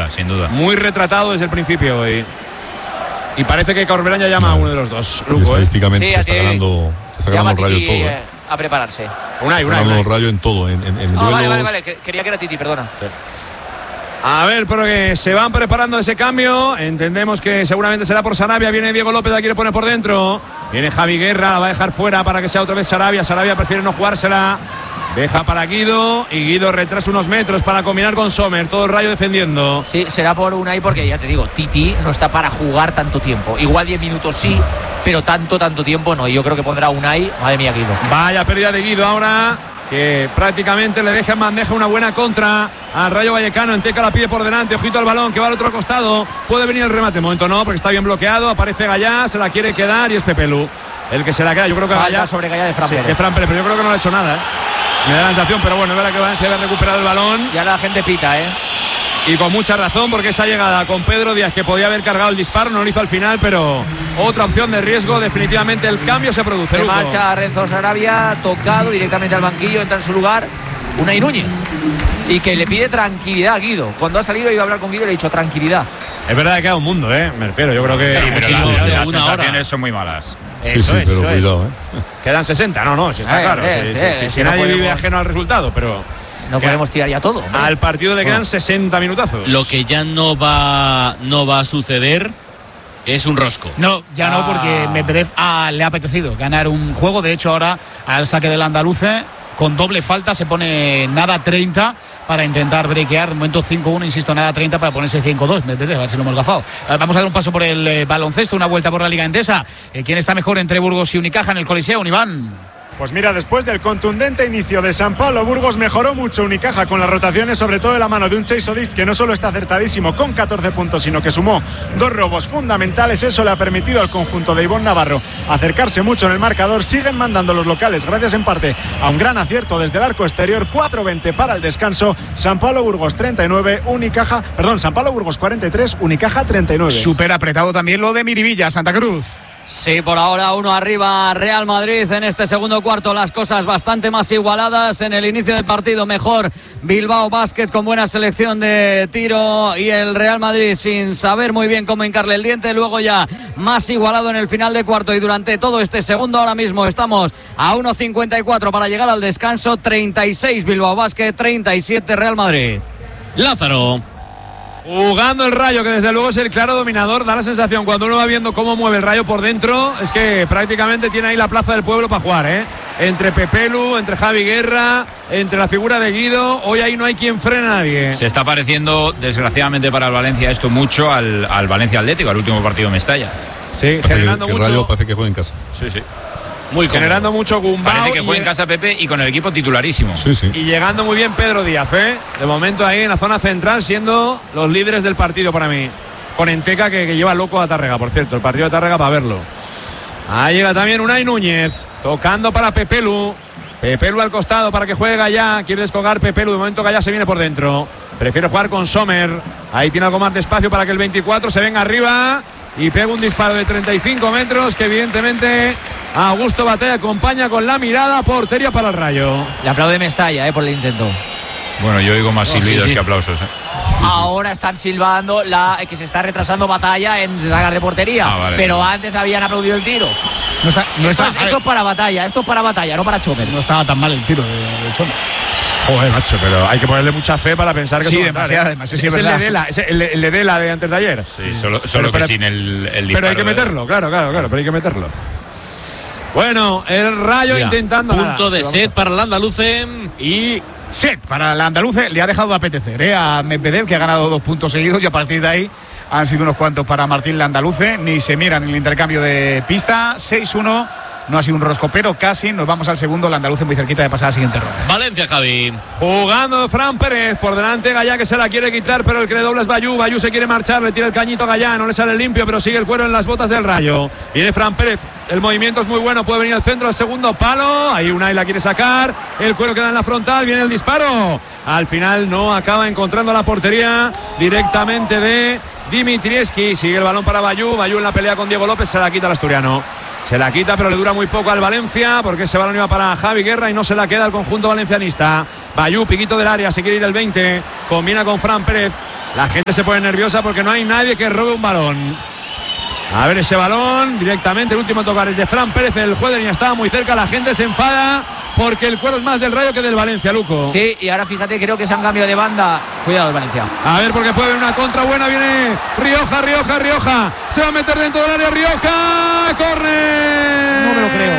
sin duda. Muy retratado desde el principio hoy. Y parece que Corberán ya llama a uno de los dos. Luco, estadísticamente Sí, está ganando el Rayo en todo. A prepararse. Está ganando el Rayo en todo. En duelos. Vale. Quería que era Titi, perdona. Sí. A ver, pero que se van preparando ese cambio. Entendemos que seguramente será por Sarabia. Viene Diego López, la quiere poner por dentro. Viene Javi Guerra, la va a dejar fuera para que sea otra vez Sarabia. Sarabia prefiere no jugársela. Deja para Guido y Guido retrasa unos metros para combinar con Sommer. Todo el Rayo defendiendo. Sí, será por Unai porque ya te digo, Titi no está para jugar tanto tiempo. Igual 10 minutos sí, pero tanto tiempo no. Y yo creo que pondrá Unai. Madre mía, Guido. Vaya pérdida de Guido ahora, que prácticamente le deja en bandeja una buena contra al Rayo Vallecano. Enteca la pide por delante, ojito al balón que va al otro costado. Puede venir el remate, momento no, porque está bien bloqueado. Aparece Gallá, se la quiere quedar y es Pepelu el que se la queda. Yo creo que Gallá sobre Gallá de Fran Pérez. de Fran Pérez, pero yo creo que no le ha hecho nada, Me da la sensación, pero bueno, es verdad que Valencia había recuperado el balón. Ya la gente pita, Y con mucha razón, porque esa llegada con Pedro Díaz, que podía haber cargado el disparo, no lo hizo al final, pero otra opción de riesgo. Definitivamente el cambio se produce. Se marcha Renzo Sarabia, tocado directamente al banquillo, entra en su lugar Unai Núñez. Y que le pide tranquilidad a Guido. Cuando ha salido, iba a hablar con Guido y le he dicho tranquilidad. Es verdad que queda un mundo, me refiero. Yo creo que. Sí, pero las sensaciones son muy malas. Sí, pero cuidado, Quedan 60, no, si está claro. Si nadie podemos... vive ajeno al resultado, pero. No podemos tirar ya todo. ¿no? Al partido le quedan 60 minutazos. Lo que ya no va a suceder es un rosco. No, ya no, porque Medvedev le ha apetecido ganar un juego. De hecho, ahora al saque del andaluce, con doble falta, se pone nada 30 para intentar brequear. De momento 5-1, insisto, nada 30 para ponerse 5-2. Medvedev, a ver si lo hemos gafado. Vamos a dar un paso por el baloncesto, una vuelta por la Liga Endesa. ¿Quién está mejor entre Burgos y Unicaja en el Coliseo, Iván? Pues mira, después del contundente inicio de San Pablo Burgos, mejoró mucho Unicaja con las rotaciones, sobre todo de la mano de un Chase Odic que no solo está acertadísimo con 14 puntos, sino que sumó 2 robos fundamentales. Eso le ha permitido al conjunto de Ivonne Navarro acercarse mucho en el marcador. Siguen mandando los locales, gracias en parte a un gran acierto desde el arco exterior. 4-20 para el descanso. San Pablo Burgos 39, San Pablo Burgos 43, Unicaja 39. Súper apretado también lo de Miribilla, Santa Cruz. Sí, por ahora 1 arriba Real Madrid en este segundo cuarto, las cosas bastante más igualadas. En el inicio del partido mejor Bilbao Basket con buena selección de tiro y el Real Madrid sin saber muy bien cómo hincarle el diente. Luego ya más igualado en el final de cuarto y durante todo este segundo. Ahora mismo estamos a 1.54 para llegar al descanso. 36 Bilbao Basket, 37 Real Madrid. Lázaro. Jugando el Rayo, que desde luego es el claro dominador. Da la sensación, cuando uno va viendo cómo mueve el Rayo por dentro, es que prácticamente tiene ahí la plaza del pueblo para jugar, Entre Pepelu, entre Javi Guerra, entre la figura de Guido. Hoy ahí no hay quien frene a nadie. Se está pareciendo, desgraciadamente para el Valencia, esto mucho al Valencia Atlético, al último partido de Mestalla. Sí, generando mucho. El Rayo parece que juega en casa. Sí. Muy generando mucho gumbao. Parece que juega en casa Pepe y con el equipo titularísimo. Sí. Y llegando muy bien Pedro Díaz, De momento ahí en la zona central, siendo los líderes del partido para mí. Con Enteca que lleva loco a Tárrega, por cierto, el partido de Tárrega para verlo. Ahí llega también Unai Núñez, tocando para Pepelu. Pepelu al costado para que juegue Gallá. Quiere descolgar Pepelu, de momento Gallá se viene por dentro. Prefiere jugar con Sommer. Ahí tiene algo más de espacio para que el 24 se venga arriba y pega un disparo de 35 metros que evidentemente Augusto Batalla acompaña con la mirada. Portería para el Rayo. Le aplaude Mestalla por el intento. Bueno, yo oigo más silbidos que aplausos. Ahora están silbando que se está retrasando Batalla en sacar de portería, vale, pero vale. antes habían aplaudido el tiro. Esto es para Batalla, no para Chomer. No estaba tan mal el tiro de Chomer. Joder, macho, pero hay que ponerle mucha fe para pensar que sí, eso va a entrar, demasiado, es el Ledela de antes de ayer. Sí, solo que sin el disparo. Pero hay que meterlo, claro, pero hay que meterlo. Bueno, el Rayo intentando. Punto de set para el andaluce. Y set para el andaluce. Le ha dejado de apetecer a Medvedev, que ha ganado 2 puntos seguidos, y a partir de ahí han sido unos cuantos para Martín Landaluce. Ni se miran en el intercambio de pista. 6-1. No ha sido un rosco, pero casi. Nos vamos al segundo. El andaluce muy cerquita de pasar a la siguiente ronda. Valencia, Javi. Jugando Fran Pérez. Por delante Gallá, que se la quiere quitar, pero el que le dobla es Bayú. Bayú se quiere marchar, le tira el cañito a Gallá. No le sale limpio, pero sigue el cuero en las botas del Rayo. Viene Fran Pérez. El movimiento es muy bueno. Puede venir al centro, al segundo palo. Ahí Unai la quiere sacar. El cuero queda en la frontal. Viene el disparo. Al final no acaba encontrando la portería directamente de Dimitrievski. Sigue el balón para Bayú. Bayú en la pelea con Diego López. Se la quita el asturiano. Se la quita, pero le dura muy poco al Valencia, porque ese balón iba para Javi Guerra y no se la queda al conjunto valencianista. Bayú, piquito del área, se quiere ir el 20, combina con Fran Pérez. La gente se pone nerviosa porque no hay nadie que robe un balón. A ver ese balón directamente, el último tocar es de Fran Pérez, el juez de línea estaba muy cerca, la gente se enfada porque el cuero es más del Rayo que del Valencia, Luco. Sí, y ahora fíjate, creo que se han cambiado de banda. Cuidado el Valencia. A ver, porque puede haber una contra buena, viene Rioja, se va a meter dentro del área Rioja, córner. No me lo creo.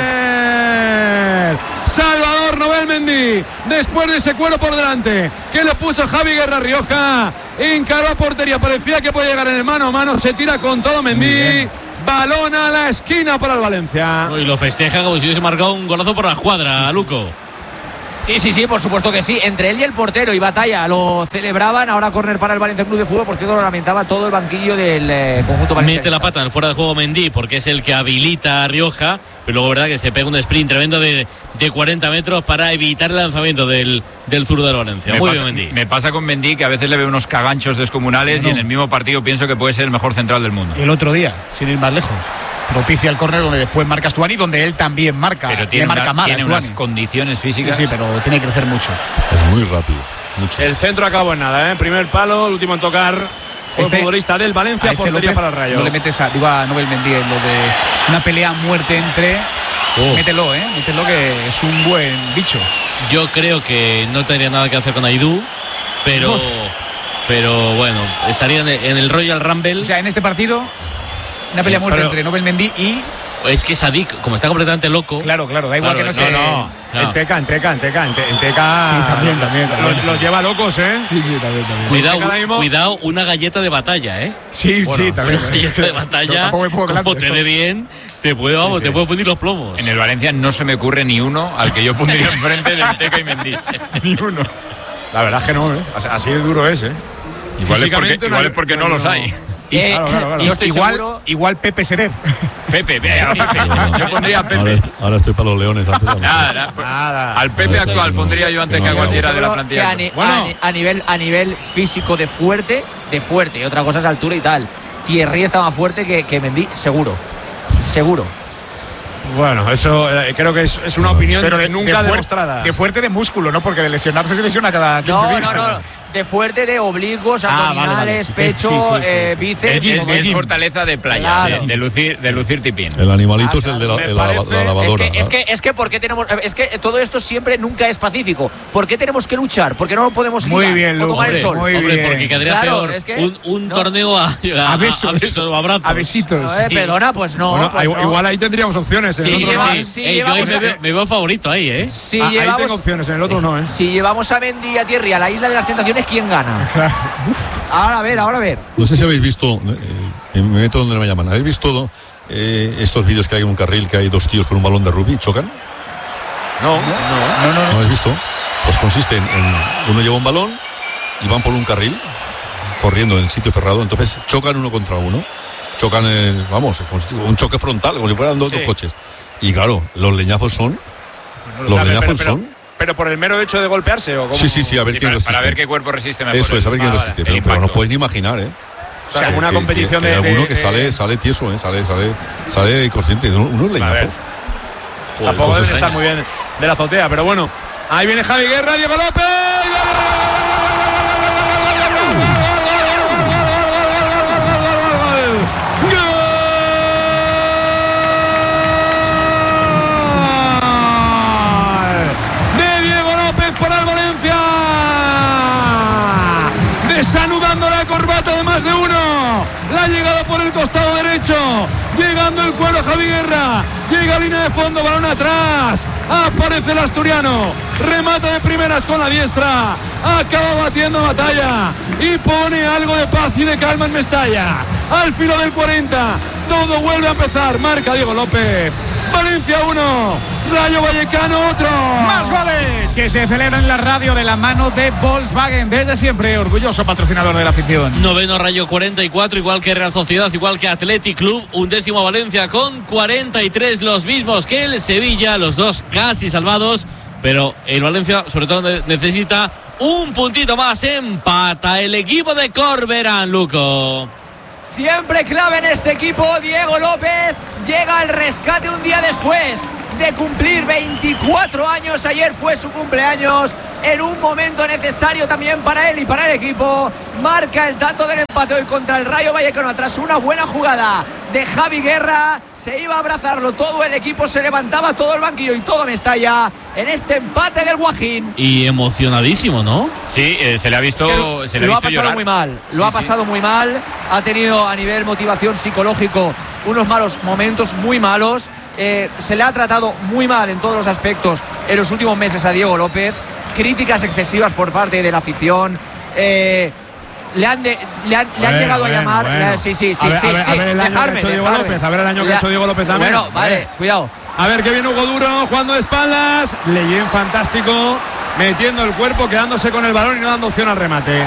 Salvador Nobel Mendy, después de ese cuero por delante que le puso Javi Guerra, Rioja encaró a portería, parecía que puede llegar en el mano a mano, se tira con todo Mendy, balón a la esquina para el Valencia. Y lo festeja como si hubiese marcado un golazo por la escuadra, Luco. Sí, por supuesto que sí. Entre él y el portero y Batalla lo celebraban. Ahora córner para el Valencia Club de Fútbol. Por cierto, lo lamentaba todo el banquillo del conjunto valenciano. Mete la pata en el fuera de juego Mendy porque es el que habilita a Rioja. Pero luego, verdad, que se pega un sprint tremendo de 40 metros para evitar el lanzamiento del zurdo del Valencia. Muy bien, Mendy. Me pasa con Mendy que a veces le veo unos caganchos descomunales y en el mismo partido pienso que puede ser el mejor central del mundo. El otro día, sin ir más lejos, propicia el córner donde después marca Stuani, donde él también marca. Pero tiene unas condiciones físicas. Sí, pero tiene que crecer mucho. Es muy rápido. Mucho. El centro acabó en nada, Primer palo, el último en tocar. Futbolista del Valencia, portería López, para el Rayo. No le metes a Nobel Mendy en lo de una pelea a muerte entre. Mételo, mételo, que es un buen bicho. Yo creo que no tendría nada que hacer con Aidú, pero bueno, estaría en el Royal Rumble. O sea, en este partido, una pelea a muerte entre Nobel Mendy y. Es que Sadik, como está completamente loco. Claro, da igual que no esté. No. En Teca. Sí, también. Los lleva locos, Sí, también. Cuidado, una galleta de batalla, Sí, también. Una galleta de batalla, como te dé bien, te puede fundir los plomos. En el Valencia no se me ocurre ni uno al que yo pondría enfrente de Teca y Mendy. Ni uno. La verdad es que no, Así de duro es, Igual es porque no los hay. Claro. Yo estoy seguro. Igual Pepe Seret. Pepe. Yo pondría a Pepe. Ahora estoy para los Leones. Nada. Al Pepe actual pondría yo antes que a cualquiera de la plantilla. A nivel físico de fuerte, y otra cosa es altura y tal. Thierry está más fuerte que Mendy, seguro. Bueno, eso creo que es una opinión pero nunca demostrada. De fuerte de músculo, ¿no? Porque de lesionarse se lesiona cada 15 días. No. De fuerte de oblicuos, abdominales, pecho, bíceps. Es fortaleza de playa, claro. de lucir tipín. El animalito es el de la lavadora. Es que ¿por qué tenemos? Es que todo esto siempre nunca es pacífico. ¿Por qué tenemos que luchar? ¿Por qué no podemos ir o tomar el sol? Porque quedaría peor un torneo a besos o abrazos. A besitos. Perdona, pues no. Bueno, igual ahí tendríamos opciones. Me veo favorito ahí, ahí tengo opciones, en el otro no, Si llevamos a Mendy y a Thierry a la Isla de las Tentaciones, ¿quién gana? Ahora a ver. No sé si habéis visto, me meto donde me llaman. ¿Habéis visto estos vídeos que hay en un carril que hay dos tíos con un balón de rugby y chocan? No. ¿No habéis visto? Pues consiste en uno lleva un balón y van por un carril corriendo en sitio cerrado, entonces chocan uno contra uno. Chocan, un choque frontal, como si fueran dos coches. Y claro, los leñazos son. ¿Pero por el mero hecho de golpearse o cómo? Sí, a ver quién resiste. Para ver qué cuerpo resiste mejor. Eso es, a ver quién resiste. Pero no puedes ni imaginar, O sea, alguna competición de alguno que sale tieso, sale inconsciente. Unos leñazos. Tampoco deben estar muy bien de la azotea, pero bueno. Ahí viene Javi Guerra, Diego López. Desanudando la corbata de más de uno. La llegada por el costado derecho. Llegando el cuero Javi Guerra. Llega a línea de fondo, balón atrás. Aparece el asturiano. Remata de primeras con la diestra. Acaba batiendo Batalla. Y pone algo de paz y de calma en Mestalla. Al filo del 40. Todo vuelve a empezar. Marca Diego López. Valencia 1, Rayo Vallecano otro. Más goles que se celebran en la radio de la mano de Volkswagen. Desde siempre, orgulloso patrocinador de la afición. Noveno Rayo 44, igual que Real Sociedad, igual que Athletic Club. 11º Valencia con 43, los mismos que el Sevilla, los dos casi salvados. Pero el Valencia, sobre todo, necesita un puntito más. Empata el equipo de Corberán, Luco. Siempre clave en este equipo, Diego López llega al rescate un día después de cumplir 24 años. Ayer fue su cumpleaños, en un momento necesario también para él y para el equipo. Marca el tanto del empate hoy contra el Rayo Vallecano tras una buena jugada de Javi Guerra. Se iba a abrazarlo todo el equipo, se levantaba todo el banquillo y todo Mestalla en este empate del Guajín. Y emocionadísimo, ¿no? Sí, se le ha visto lo ha pasado llorar. muy mal. Lo ha pasado muy mal. Ha tenido a nivel motivación psicológico unos malos momentos, muy malos. Se le ha tratado muy mal en todos los aspectos en los últimos meses a Diego López. Críticas excesivas por parte de la afición. Le han llegado a llamar. Sí. A ver el año que ha hecho Diego López. A ver el año que ha hecho Diego López también. Bueno, vale, cuidado. A ver que viene Hugo Duro jugando de espaldas. Leyen fantástico, metiendo el cuerpo, quedándose con el balón y no dando opción al remate.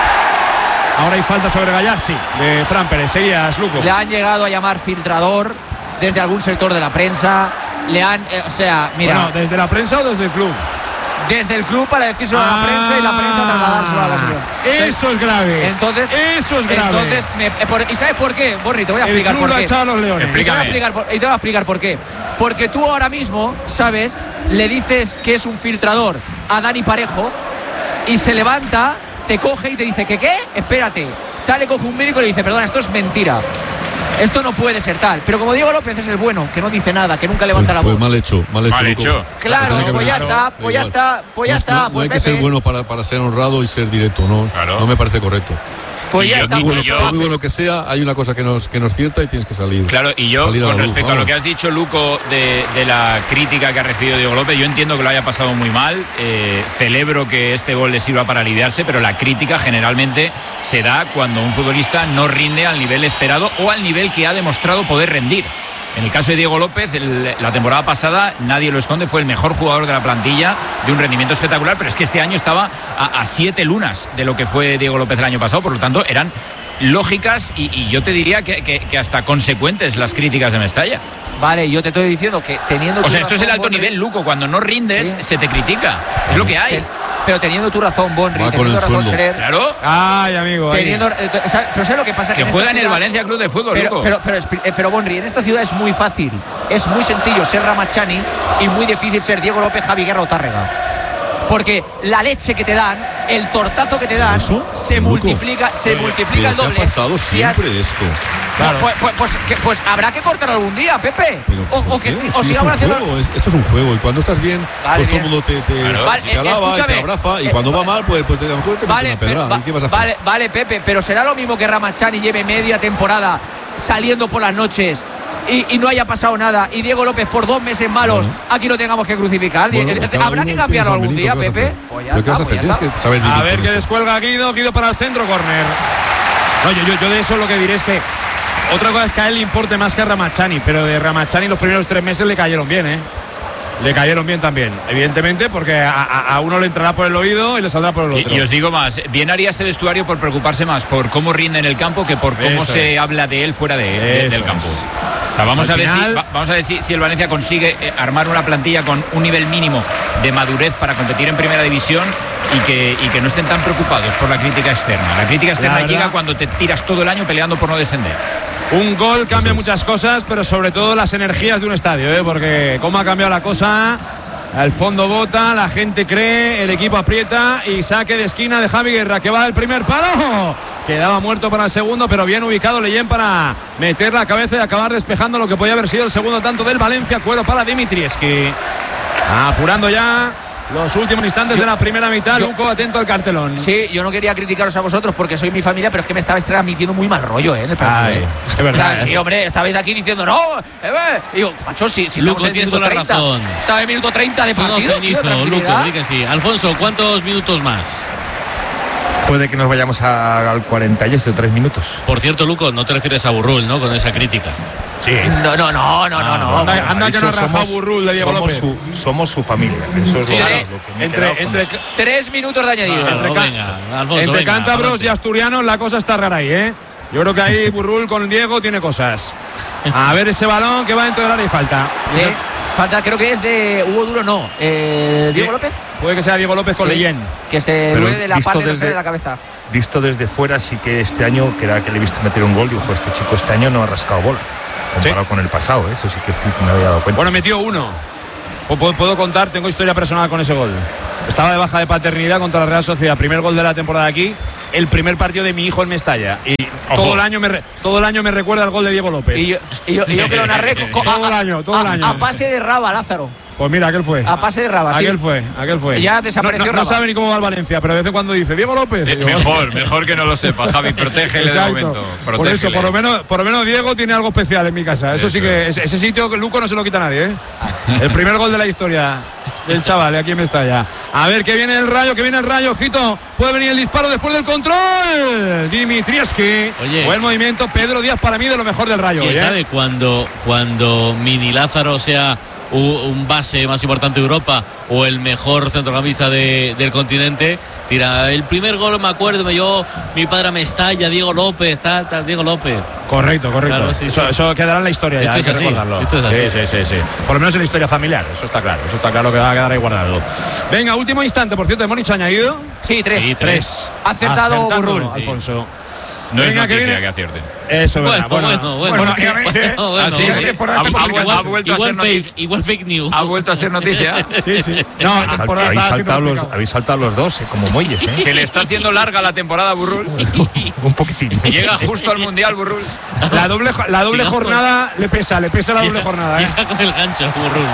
Ahora hay falta sobre Gallassi de Fran Pérez. Seguías, Luco. Le han llegado a llamar filtrador desde algún sector de la prensa. Le han, mira. Bueno, ¿desde la prensa o desde el club? Desde el club para decírselo a la prensa y la prensa trasladárselo a la afición. Eso es grave. Entonces, eso es grave. ¿Y sabes por qué, Borri? Te voy a explicar por qué. El club lo ha echado a los Leones. Y te voy a explicar por qué. Porque tú ahora mismo, ¿sabes? Le dices que es un filtrador a Dani Parejo y se levanta, te coge y te dice que ¿qué? Espérate. Sale, coge un médico y le dice, perdona, esto es mentira. Esto no puede ser tal. Pero como Diego López es el bueno, que no dice nada, que nunca levanta la voz. Mal hecho. Claro, pues ya está. No hay que ser bueno para ser honrado y ser directo, ¿no? Claro. No me parece correcto. Pues ya está. Muy bueno que sea, hay una cosa que nos cierta y tienes que salir. Claro, y yo, con respecto a lo que has dicho, Luco, de la crítica que ha recibido Diego López, yo entiendo que lo haya pasado muy mal. Celebro que este gol le sirva para aliviarse, pero la crítica generalmente se da cuando un futbolista no rinde al nivel esperado o al nivel que ha demostrado poder rendir. En el caso de Diego López, la temporada pasada, nadie lo esconde, fue el mejor jugador de la plantilla, de un rendimiento espectacular, pero es que este año estaba a 7 lunas de lo que fue Diego López el año pasado, por lo tanto eran lógicas y yo te diría que hasta consecuentes las críticas de Mestalla. Vale, yo te estoy diciendo que teniendo... O sea, esto es el alto nivel, Luco, cuando no rindes se te critica, es lo que hay. Pero teniendo tu razón, Bonri, teniendo razón, Serer. Claro. Ay, amigo. Pero ¿sabes lo que pasa? Que juega en el Valencia Club de Fútbol, Luco. Pero Bonri, en esta ciudad es muy fácil. Es muy sencillo ser Ramachani y muy difícil ser Diego López, Javi Guerra o Tárrega. Porque la leche que te dan, el tortazo que te dan, se multiplica el doble. ¿Qué ha pasado siempre esto? Claro. Pues habrá que cortar algún día, Pepe. O sigamos haciendo. Esto es un juego y cuando estás bien, pues todo el mundo te alaba y te abraza y cuando va mal, pues a lo mejor te mete una pedrada. ¿Qué vas a hacer? Vale, Pepe, pero será lo mismo que Ramachani lleve media temporada saliendo por las noches y no haya pasado nada y Diego López por 2 meses malos aquí lo tengamos que crucificar. ¿Habrá que cambiarlo algún día, Pepe? A ver qué descuelga Guido para el centro, córner. No, yo de eso lo que diré es que otra cosa es que a él le importe más que a Ramachani, pero de Ramachani los primeros 3 meses le cayeron bien, Le cayeron bien también, evidentemente, porque a uno le entrará por el oído y le saldrá por el otro. Y os digo más, bien haría este vestuario por preocuparse más por cómo rinde en el campo que por cómo se habla de él fuera del campo. O sea, vamos a ver si el Valencia consigue armar una plantilla con un nivel mínimo de madurez para competir en primera división y que no estén tan preocupados por la crítica externa. La crítica externa llega cuando te tiras todo el año peleando por no descender. Un gol cambia muchas cosas, pero sobre todo las energías de un estadio, porque cómo ha cambiado la cosa. Al fondo bota, la gente cree, el equipo aprieta y saque de esquina de Javi Guerra, que va al primer palo. Quedaba muerto para el segundo, pero bien ubicado Leyen para meter la cabeza y acabar despejando lo que podía haber sido el segundo tanto del Valencia. Cuero para Dimitrievski. Apurando ya los últimos instantes de la primera mitad. Luco, atento al cartelón. Sí, yo no quería criticaros a vosotros porque sois mi familia, pero es que me estabais transmitiendo muy mal rollo, en el partido. Es verdad. Sí, hombre, estabais aquí diciendo no. Y digo, macho, si Luco, estamos en el minuto 30. Razón. Estaba en minuto 30 de partido. Luco, sí que sí. Alfonso, ¿cuántos minutos más? Puede que nos vayamos al 48, 3 minutos. Por cierto, Luco, no te refieres a Burrul, ¿no? Con esa crítica. Sí. No. Anda que no raja Burrul de Diego López. Somos su familia. Eso es lo que me entre 3 minutos de añadido. Entre cántabros y asturianos la cosa está rara ahí, Yo creo que ahí Burrul con Diego tiene cosas. A ver ese balón que va dentro del área y falta. Sí. Falta, creo que es de Hugo Duro, no. ¿Diego López? Puede que sea Diego López con Leyen. Que se duele de la parte de la cabeza. Visto desde fuera, sí que este año, que era que le he visto meter un gol, dijo, este chico este año no ha rascado bola. Comparado con el pasado, eso sí que me había dado cuenta. Bueno, metió uno. Puedo contar, tengo historia personal con ese gol. Estaba de baja de paternidad contra la Real Sociedad, primer gol de la temporada aquí, el primer partido de mi hijo en Mestalla. Y todo el año me recuerda el gol de Diego López. Y yo que lo narré todo el año. A pase de raba, Lázaro. Pues mira, aquel fue. A pase de raba, sí. Aquel fue. Y ya desapareció no sabe ni cómo va el Valencia, pero de vez en cuando dice Diego López. Mejor que no lo sepa, Javi. Protégele de momento. Protégele. Por eso, por lo menos Diego tiene algo especial en mi casa. Eso sí que ese sitio que Luco no se lo quita a nadie, ¿eh? El primer gol de la historia del chaval aquí en Mestalla. A ver, que viene el Rayo, ojito. Puede venir el disparo después del control. Dimitrievski. Buen movimiento. Pedro Díaz, para mí, de lo mejor del Rayo. ¿Quién sabe cuando Mini Lázaro sea un base más importante de Europa o el mejor centrocampista del continente? Tira el primer gol, me acuerdo, mi padre a Mestalla, Diego López, tal, Diego López. Correcto. Claro, sí. Eso quedará en la historia ya, hay que recordarlo. Esto es así. Sí. Por lo menos en la historia familiar, eso está claro que va a quedar ahí guardado. Venga, último instante, por cierto, ¿Monich ha añadido? Sí, 3. Ha acertado Burrul. Alfonso. No venga, es noticia que acierte. Eso, bueno, ha vuelto a ser noticia. Igual fake news. Ha vuelto a ser noticia. Sí. No, habéis saltado los dos, como muelles, ¿eh? Se le está haciendo larga la temporada a Burrul. Un poquitín. Llega justo al Mundial, Burrul. La doble jornada le pesa la doble jornada, ¿eh? Llega con el gancho, Burrul.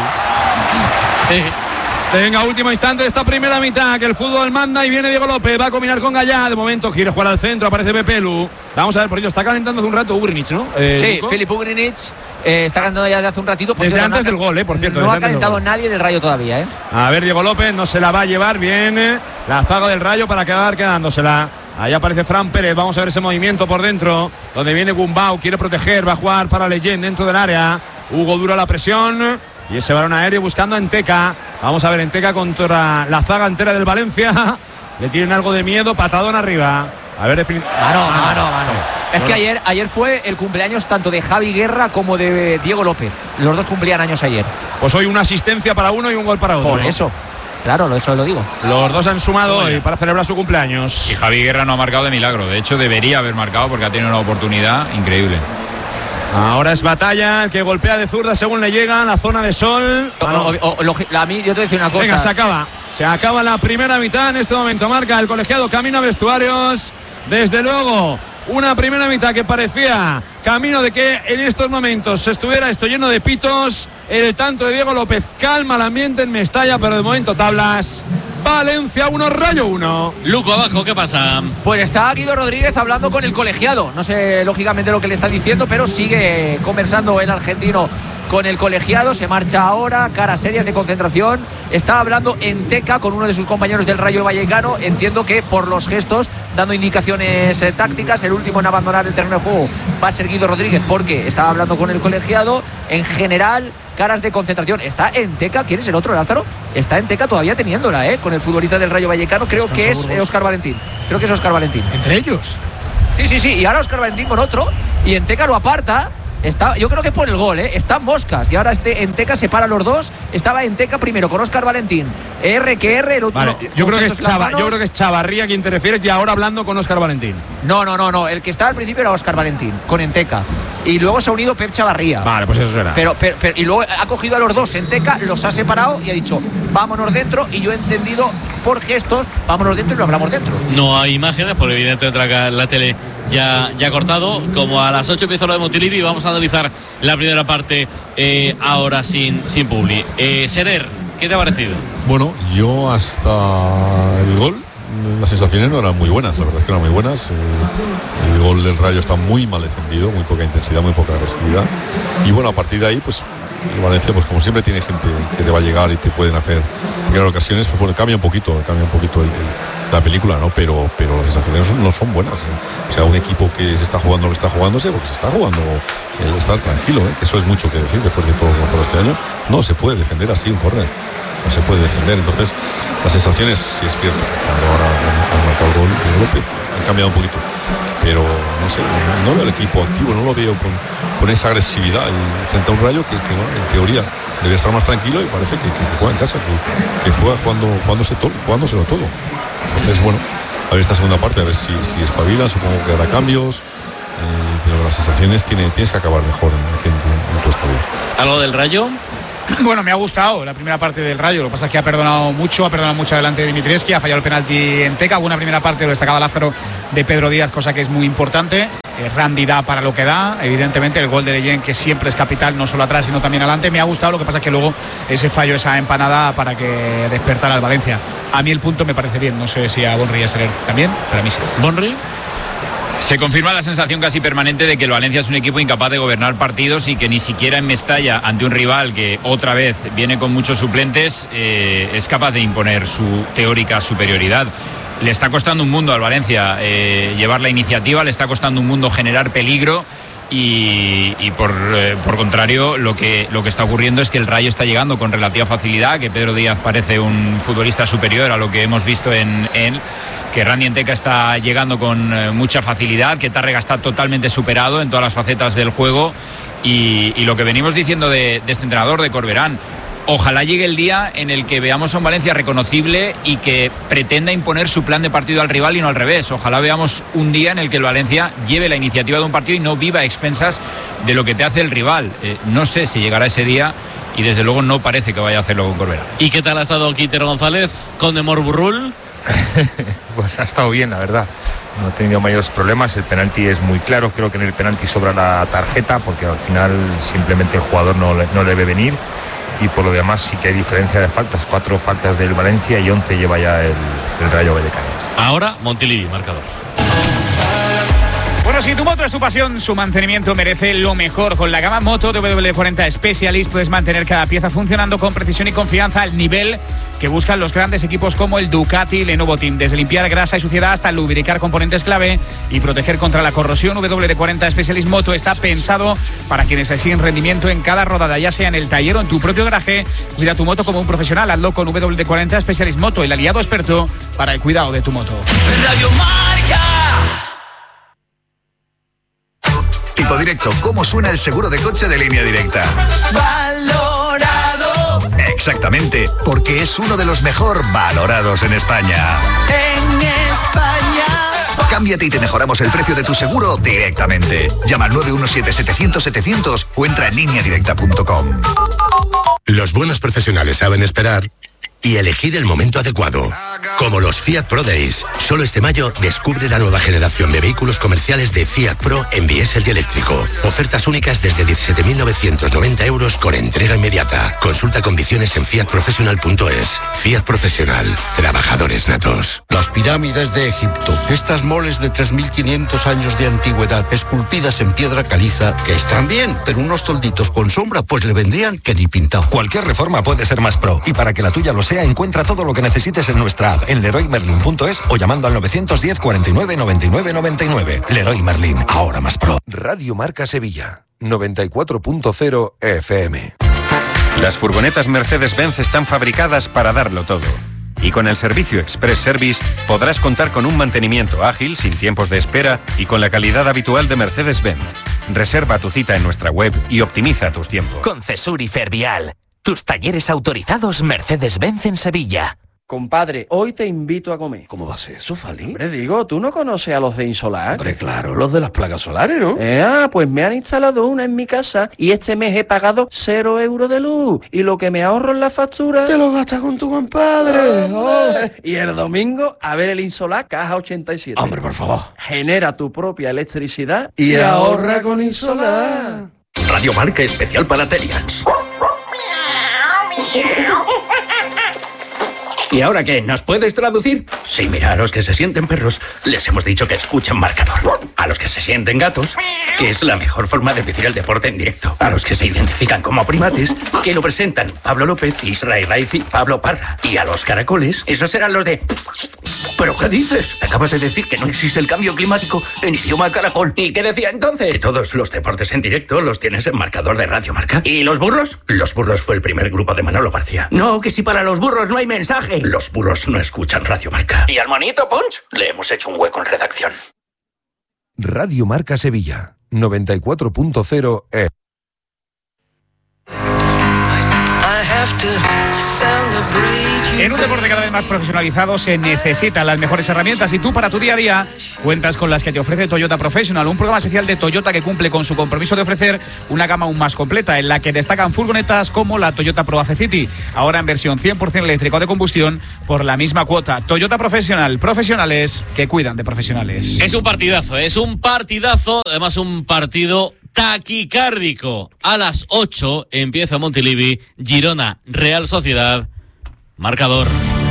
Venga, último instante de esta primera mitad, que el fútbol manda y viene Diego López, va a combinar con Gallá, de momento quiere jugar al centro, aparece Pepelu. Vamos a ver, por ello, está calentando hace un rato Ugrinic, ¿no? Sí, Filip Ugrinic está calentando ya de hace un ratito. Desde antes del gol, por cierto. No ha calentado nadie del Rayo todavía, ¿eh? A ver, Diego López no se la va a llevar bien la zaga del Rayo para quedar quedándosela. Ahí aparece Fran Pérez, vamos a ver ese movimiento por dentro, donde viene Gumbau, quiere proteger, va a jugar para Leyen dentro del área. Hugo dura la presión. Y ese balón aéreo buscando a Enteca. Vamos a ver, Enteca contra la zaga entera del Valencia. Le tienen algo de miedo, patadón arriba. A ver, mano. Es que ayer fue el cumpleaños tanto de Javi Guerra como de Diego López. Los dos cumplían años ayer. Pues hoy una asistencia para uno y un gol para otro. Por eso. Claro, eso lo digo. Los dos han sumado hoy para celebrar su cumpleaños. Y Javi Guerra no ha marcado de milagro. De hecho, debería haber marcado porque ha tenido una oportunidad increíble. Ahora es Batalla, el que golpea de zurda según le llega a la zona de Sol. Yo te voy a decir una cosa. Venga, se acaba la primera mitad. En este momento marca el colegiado camino a vestuarios. Desde luego, una primera mitad que parecía camino de que en estos momentos estuviera esto lleno de pitos. El tanto de Diego López calma el ambiente en Mestalla, pero de momento tablas. Valencia 1, Rayo 1. Luco, abajo, ¿qué pasa? Pues está Guido Rodríguez hablando con el colegiado. No sé lógicamente lo que le está diciendo, pero sigue conversando el argentino con el colegiado. Se marcha ahora, caras serias de concentración. Está hablando Enteca con uno de sus compañeros del Rayo Vallecano. Entiendo que por los gestos, dando indicaciones tácticas. El último en abandonar el terreno de juego va a ser Guido Rodríguez, porque estaba hablando con el colegiado. En general, caras de concentración. Está Enteca. ¿Quién es el otro, Lázaro? Está Enteca todavía teniéndola, con el futbolista del Rayo Vallecano. Creo que es Óscar Valentín. ¿Entre ellos? Sí. Y ahora Óscar Valentín con otro. Y Enteca lo aparta. Yo creo que es por el gol, están moscas. Y ahora Enteca separa a los dos. Estaba Enteca primero con Óscar Valentín. El otro. Vale, yo creo que es Chavarría quien te refieres, y ahora hablando con Óscar Valentín. No. El que estaba al principio era Óscar Valentín, con Enteca. Y luego se ha unido Pep Chavarría. Vale, pues eso era. Pero y luego ha cogido a los dos Enteca, los ha separado y ha dicho, vámonos dentro. Y yo he entendido por gestos, vámonos dentro y lo hablamos dentro. No hay imágenes, porque evidentemente la tele ya cortado. Como a las 8 empieza lo de Montilivi, vamos a analizar la primera parte ahora sin publi. Serer, ¿qué te ha parecido? Bueno, yo hasta el gol las sensaciones no eran muy buenas, la verdad es que eran muy buenas. El gol del Rayo está muy mal defendido, muy poca intensidad, muy poca agresividad. Y bueno, a partir de ahí, pues el Valencia, pues como siempre tiene gente que te va a llegar y te pueden hacer pequeñas ocasiones, pues bueno, cambia un poquito la película, ¿no? Pero las sensaciones no son buenas, ¿eh? O sea, un equipo que se está jugando lo que está jugándose, porque se está jugando el estar tranquilo, ¿eh? Que eso es mucho que decir después de todo lo por este año. No se puede defender así un córner, no se puede defender. Entonces las sensaciones, sí es cierto, cuando ahora han marcado el gol de López, han cambiado un poquito, pero no sé, no veo el equipo activo, no lo veo con esa agresividad y frente a un Rayo que bueno, en teoría debería estar más tranquilo, y parece que juega en casa, que juega jugándoselo todo. Entonces, bueno, a ver esta segunda parte, a ver si espabilan. Supongo que habrá cambios, pero las sensaciones tienes que acabar mejor aquí en tu estadio. ¿Algo del Rayo? Bueno, me ha gustado la primera parte del Rayo. Lo que pasa es que ha perdonado mucho adelante de Dimitrievski, ha fallado el penalti en Teca. Buena primera parte, lo destacaba Lázaro, de Pedro Díaz, cosa que es muy importante. Randy da para lo que da, evidentemente el gol de Leyen, que siempre es capital, no solo atrás sino también adelante. Me ha gustado, lo que pasa es que luego ese fallo, esa empanada para que despertara al Valencia. A mí el punto me parece bien, no sé si a Bonri y a Serer también, pero a mí sí. Bonri. Se confirma la sensación casi permanente de que el Valencia es un equipo incapaz de gobernar partidos y que ni siquiera en Mestalla, ante un rival que otra vez viene con muchos suplentes, es capaz de imponer su teórica superioridad. Le está costando un mundo al Valencia llevar la iniciativa, le está costando un mundo generar peligro y por contrario lo que está ocurriendo es que el Rayo está llegando con relativa facilidad, que Pedro Díaz parece un futbolista superior a lo que hemos visto en él, que Randy Enteca está llegando con mucha facilidad, que Tárrega está totalmente superado en todas las facetas del juego y lo que venimos diciendo de este entrenador, de Corberán. Ojalá llegue el día en el que veamos a un Valencia reconocible y que pretenda imponer su plan de partido al rival y no al revés. Ojalá veamos un día en el que el Valencia lleve la iniciativa de un partido y no viva a expensas de lo que te hace el rival. No sé si llegará ese día y desde luego no parece que vaya a hacerlo con Corberán. ¿Y qué tal ha estado Quintero González con Demor Burrul? Pues ha estado bien, la verdad. No ha tenido mayores problemas. El penalti es muy claro. Creo que en el penalti sobra la tarjeta porque al final simplemente el jugador no le ve venir. Y por lo demás sí que hay diferencia de faltas. 4 faltas del Valencia y 11 lleva ya el Rayo Vallecano. Ahora Montilivi, marcador. Bueno, si tu moto es tu pasión, su mantenimiento merece lo mejor. Con la gama Moto de W40 Specialist puedes mantener cada pieza funcionando con precisión y confianza al nivel que buscan los grandes equipos como el Ducati y Lenovo Team. Desde limpiar grasa y suciedad hasta lubricar componentes clave y proteger contra la corrosión, WD-40 Specialist Moto está pensado para quienes exigen rendimiento en cada rodada, ya sea en el taller o en tu propio garaje. Cuida tu moto como un profesional, hazlo con WD-40 Specialist Moto, el aliado experto para el cuidado de tu moto. Radio Marca. Tipo Directo, ¿cómo suena el seguro de coche de Línea Directa? Valorado. Exactamente, porque es uno de los mejor valorados en España. En España. Cámbiate y te mejoramos el precio de tu seguro directamente. Llama al 917-700-700 o entra en lineadirecta.com. Los buenos profesionales saben esperar y elegir el momento adecuado. Como los Fiat Pro Days. Solo este mayo descubre la nueva generación de vehículos comerciales de Fiat Pro en diésel y eléctrico. Ofertas únicas desde 17.990 euros con entrega inmediata. Consulta condiciones en fiatprofessional.es. Fiat Profesional. Trabajadores natos. Las pirámides de Egipto. Estas moles de 3.500 años de antigüedad, esculpidas en piedra caliza, que están bien, pero unos tolditos con sombra pues le vendrían que ni pintado. Cualquier reforma puede ser más pro. Y para que la tuya lo sea, encuentra todo lo que necesites en nuestra app, en leroymerlin.es o llamando al 910 49 99 99. Leroy Merlin, ahora más pro. Radio Marca Sevilla, 94.0 FM. Las furgonetas Mercedes-Benz están fabricadas para darlo todo. Y con el servicio Express Service podrás contar con un mantenimiento ágil, sin tiempos de espera y con la calidad habitual de Mercedes-Benz. Reserva tu cita en nuestra web y optimiza tus tiempos. Con Cesur y Fervial, tus talleres autorizados Mercedes-Benz en Sevilla. Compadre, hoy te invito a comer. ¿Cómo va a ser eso, Fali? Hombre, digo, ¿tú no conoces a los de Insolar? Hombre, claro, los de las placas solares, ¿no? Pues me han instalado una en mi casa y este mes he pagado 0 euros de luz. Y lo que me ahorro en la factura... ¡Te lo gastas con tu compadre! Y el domingo, a ver el Insolar Caja 87. Hombre, por favor. Genera tu propia electricidad y ahorra con Insolar. Radio Marca especial para Terians. ¿Y ahora qué? ¿Nos puedes traducir? Sí, mira, a los que se sienten perros les hemos dicho que escuchen marcador. A los que se sienten gatos, que es la mejor forma de vivir el deporte en directo. A los que se identifican como primates, que lo presentan Pablo López, Israel Raiz y Pablo Parra. Y a los caracoles, esos serán los de... ¿Pero qué dices? Acabas de decir que no existe el cambio climático en idioma caracol. ¿Y qué decía entonces? Que todos los deportes en directo los tienes en marcador de Radio Marca. ¿Y los burros? Los burros fue el primer grupo de Manolo García. No, que si para los burros no hay mensaje. Los burros no escuchan Radio Marca. ¿Y al monito Punch? Le hemos hecho un hueco en redacción. Radio Marca Sevilla, 94.0 FM. En un deporte cada vez más profesionalizado se necesitan las mejores herramientas y tú para tu día a día cuentas con las que te ofrece Toyota Professional, un programa especial de Toyota que cumple con su compromiso de ofrecer una gama aún más completa en la que destacan furgonetas como la Toyota Proace City, ahora en versión 100% eléctrica o de combustión por la misma cuota. Toyota Professional, profesionales que cuidan de profesionales. Es un partidazo, además un partido taquicárdico. A las 8 empieza Montilivi, Girona, Real Sociedad, marcador.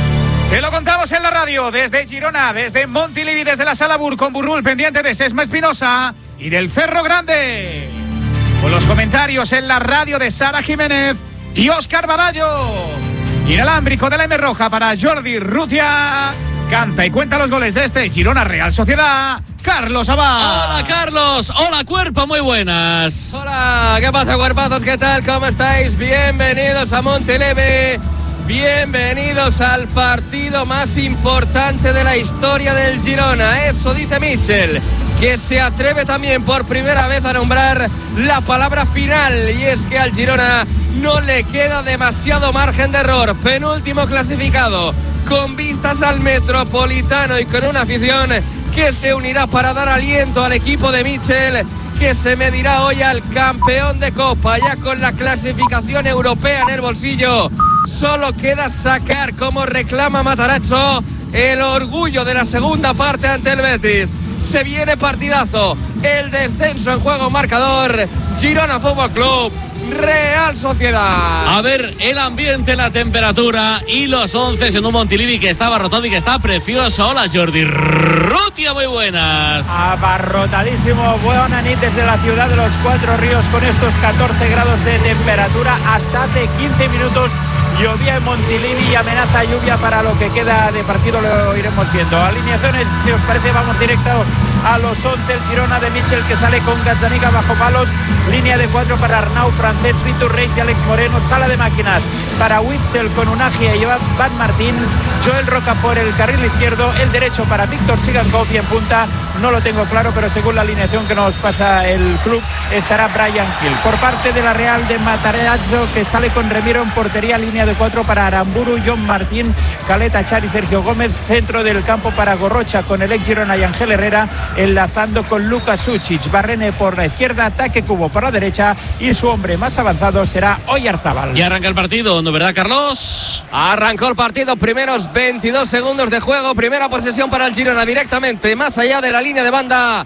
Te lo contamos en la radio, desde Girona, desde Montilivi, desde la Sala Bur, con Burrul pendiente de Sesma Espinosa y del Cerro Grande. Con los comentarios en la radio de Sara Jiménez y Óscar Barallo. Inalámbrico de la M Roja para Jordi Rutia. Canta y cuenta los goles de este Girona Real Sociedad, Carlos Abad. Hola Carlos, hola cuerpo, muy buenas. Hola, ¿qué pasa cuerpazos? ¿Qué tal? ¿Cómo estáis? Bienvenidos a Montilivi, bienvenidos al partido más importante de la historia del Girona. Eso dice Michel, que se atreve también por primera vez a nombrar la palabra final, y es que al Girona no le queda demasiado margen de error. Penúltimo clasificado, con vistas al Metropolitano y con una afición que se unirá para dar aliento al equipo de Michel, que se medirá hoy al campeón de Copa, ya con la clasificación europea en el bolsillo. Solo queda sacar, como reclama Matarazzo, el orgullo de la segunda parte ante el Betis. Se viene partidazo, el descenso en juego, marcador, Girona Fútbol Club, Real Sociedad. A ver el ambiente, la temperatura y los 11 en un Montilivi que está abarrotado y que está precioso. Hola Jordi Rutia, muy buenas. Abarrotadísimo, buena nit desde la ciudad de los Cuatro Ríos, con estos 14 grados de temperatura. Hasta hace 15 minutos llovía en Montilivi y amenaza lluvia para lo que queda de partido, lo iremos viendo. Alineaciones, si os parece, vamos directo a los 11. El Girona de Michel, que sale con Gazzaniga bajo palos, línea de 4 para Arnau, Francés, Vitor Reis y Alex Moreno, sala de máquinas para Witzel con Unagia y Van Martín, Joel Roca por el carril izquierdo, el derecho para Víctor Sigankov y en punta, no lo tengo claro, pero según la alineación que nos pasa el club, estará Brian Hill. Por parte de la Real de Matarazzo, que sale con Remiro en portería, línea de 4 para Aramburu, John Martín, Caleta, Char y Sergio Gómez, centro del campo para Gorrocha con el ex Girona y Ángel Herrera, enlazando con Luka Sucic, Barrene por la izquierda, Taque Cubo por la derecha y su hombre más avanzado será Oyarzábal. Y arranca el partido, ¿no, verdad, Carlos? Arrancó el partido, primeros 22 segundos de juego, primera posesión para el Girona directamente, más allá de la línea de banda.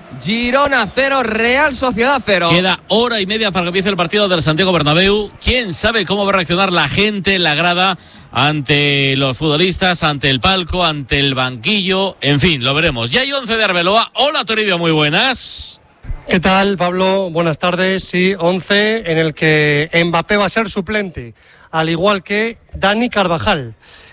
Girona 0, Real Sociedad 0. Queda hora y media para que empiece el partido del Santiago Bernabéu. ¿Quién sabe cómo va a reaccionar la gente en la grada ante los futbolistas, ante el palco, ante el banquillo? En fin, lo veremos. Ya hay 11 de Arbeloa. Hola Toribio, muy buenas. ¿Qué tal, Pablo? Buenas tardes. Sí, 11 en el que Mbappé va a ser suplente, al igual que Dani Carvajal.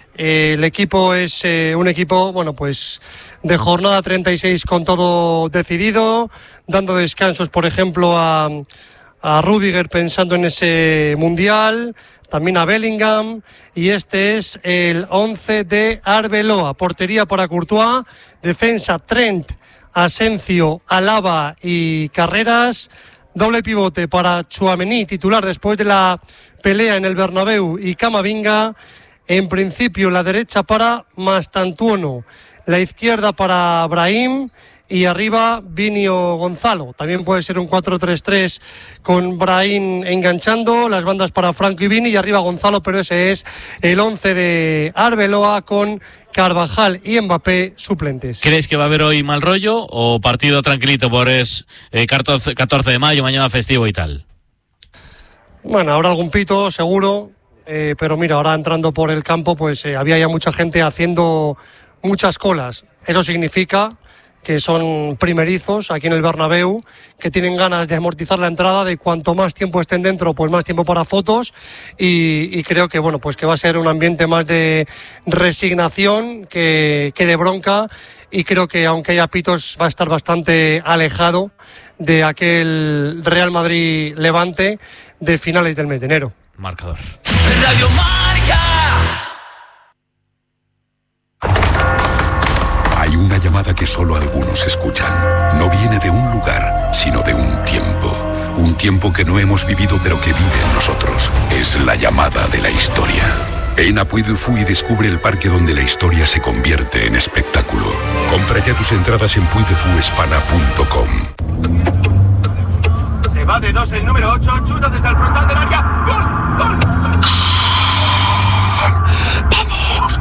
El equipo es un equipo, bueno, pues de jornada 36 con todo decidido, dando descansos, por ejemplo, a Rüdiger pensando en ese Mundial, también a Bellingham, y este es el 11 de Arbeloa. Portería para Courtois, defensa Trent, Asensio, Alaba y Carreras, doble pivote para Tchouaméni, titular después de la pelea en el Bernabéu, y Camavinga. En principio la derecha para Mastantuono, la izquierda para Brahim y arriba Vinio Gonzalo. También puede ser un 4-3-3 con Brahim enganchando, las bandas para Franco y Vini y arriba Gonzalo, pero ese es el 11 de Arbeloa con Carvajal y Mbappé suplentes. ¿Crees que va a haber hoy mal rollo o partido tranquilito por 14 de mayo, mañana festivo y tal? Bueno, habrá algún pito seguro. Pero mira, ahora entrando por el campo, pues había ya mucha gente haciendo muchas colas. Eso significa que son primerizos aquí en el Bernabéu, que tienen ganas de amortizar la entrada, de cuanto más tiempo estén dentro, pues más tiempo para fotos, y creo que bueno, pues que va a ser un ambiente más de resignación que de bronca, y creo que aunque haya pitos va a estar bastante alejado de aquel Real Madrid-Levante de finales del mes de enero. Marcador. Radio Marca. Hay una llamada que solo algunos escuchan. No viene de un lugar, sino de un tiempo. Un tiempo que no hemos vivido pero que vive en nosotros. Es la llamada de la historia. Ven a Puy du Fou y descubre el parque donde la historia se convierte en espectáculo. Cómprate tus entradas en puydefuespana.com. Se va de 2 el número 8, chuta desde el frontal del área. ¡Gol! ¡Gol! ¡Vamos!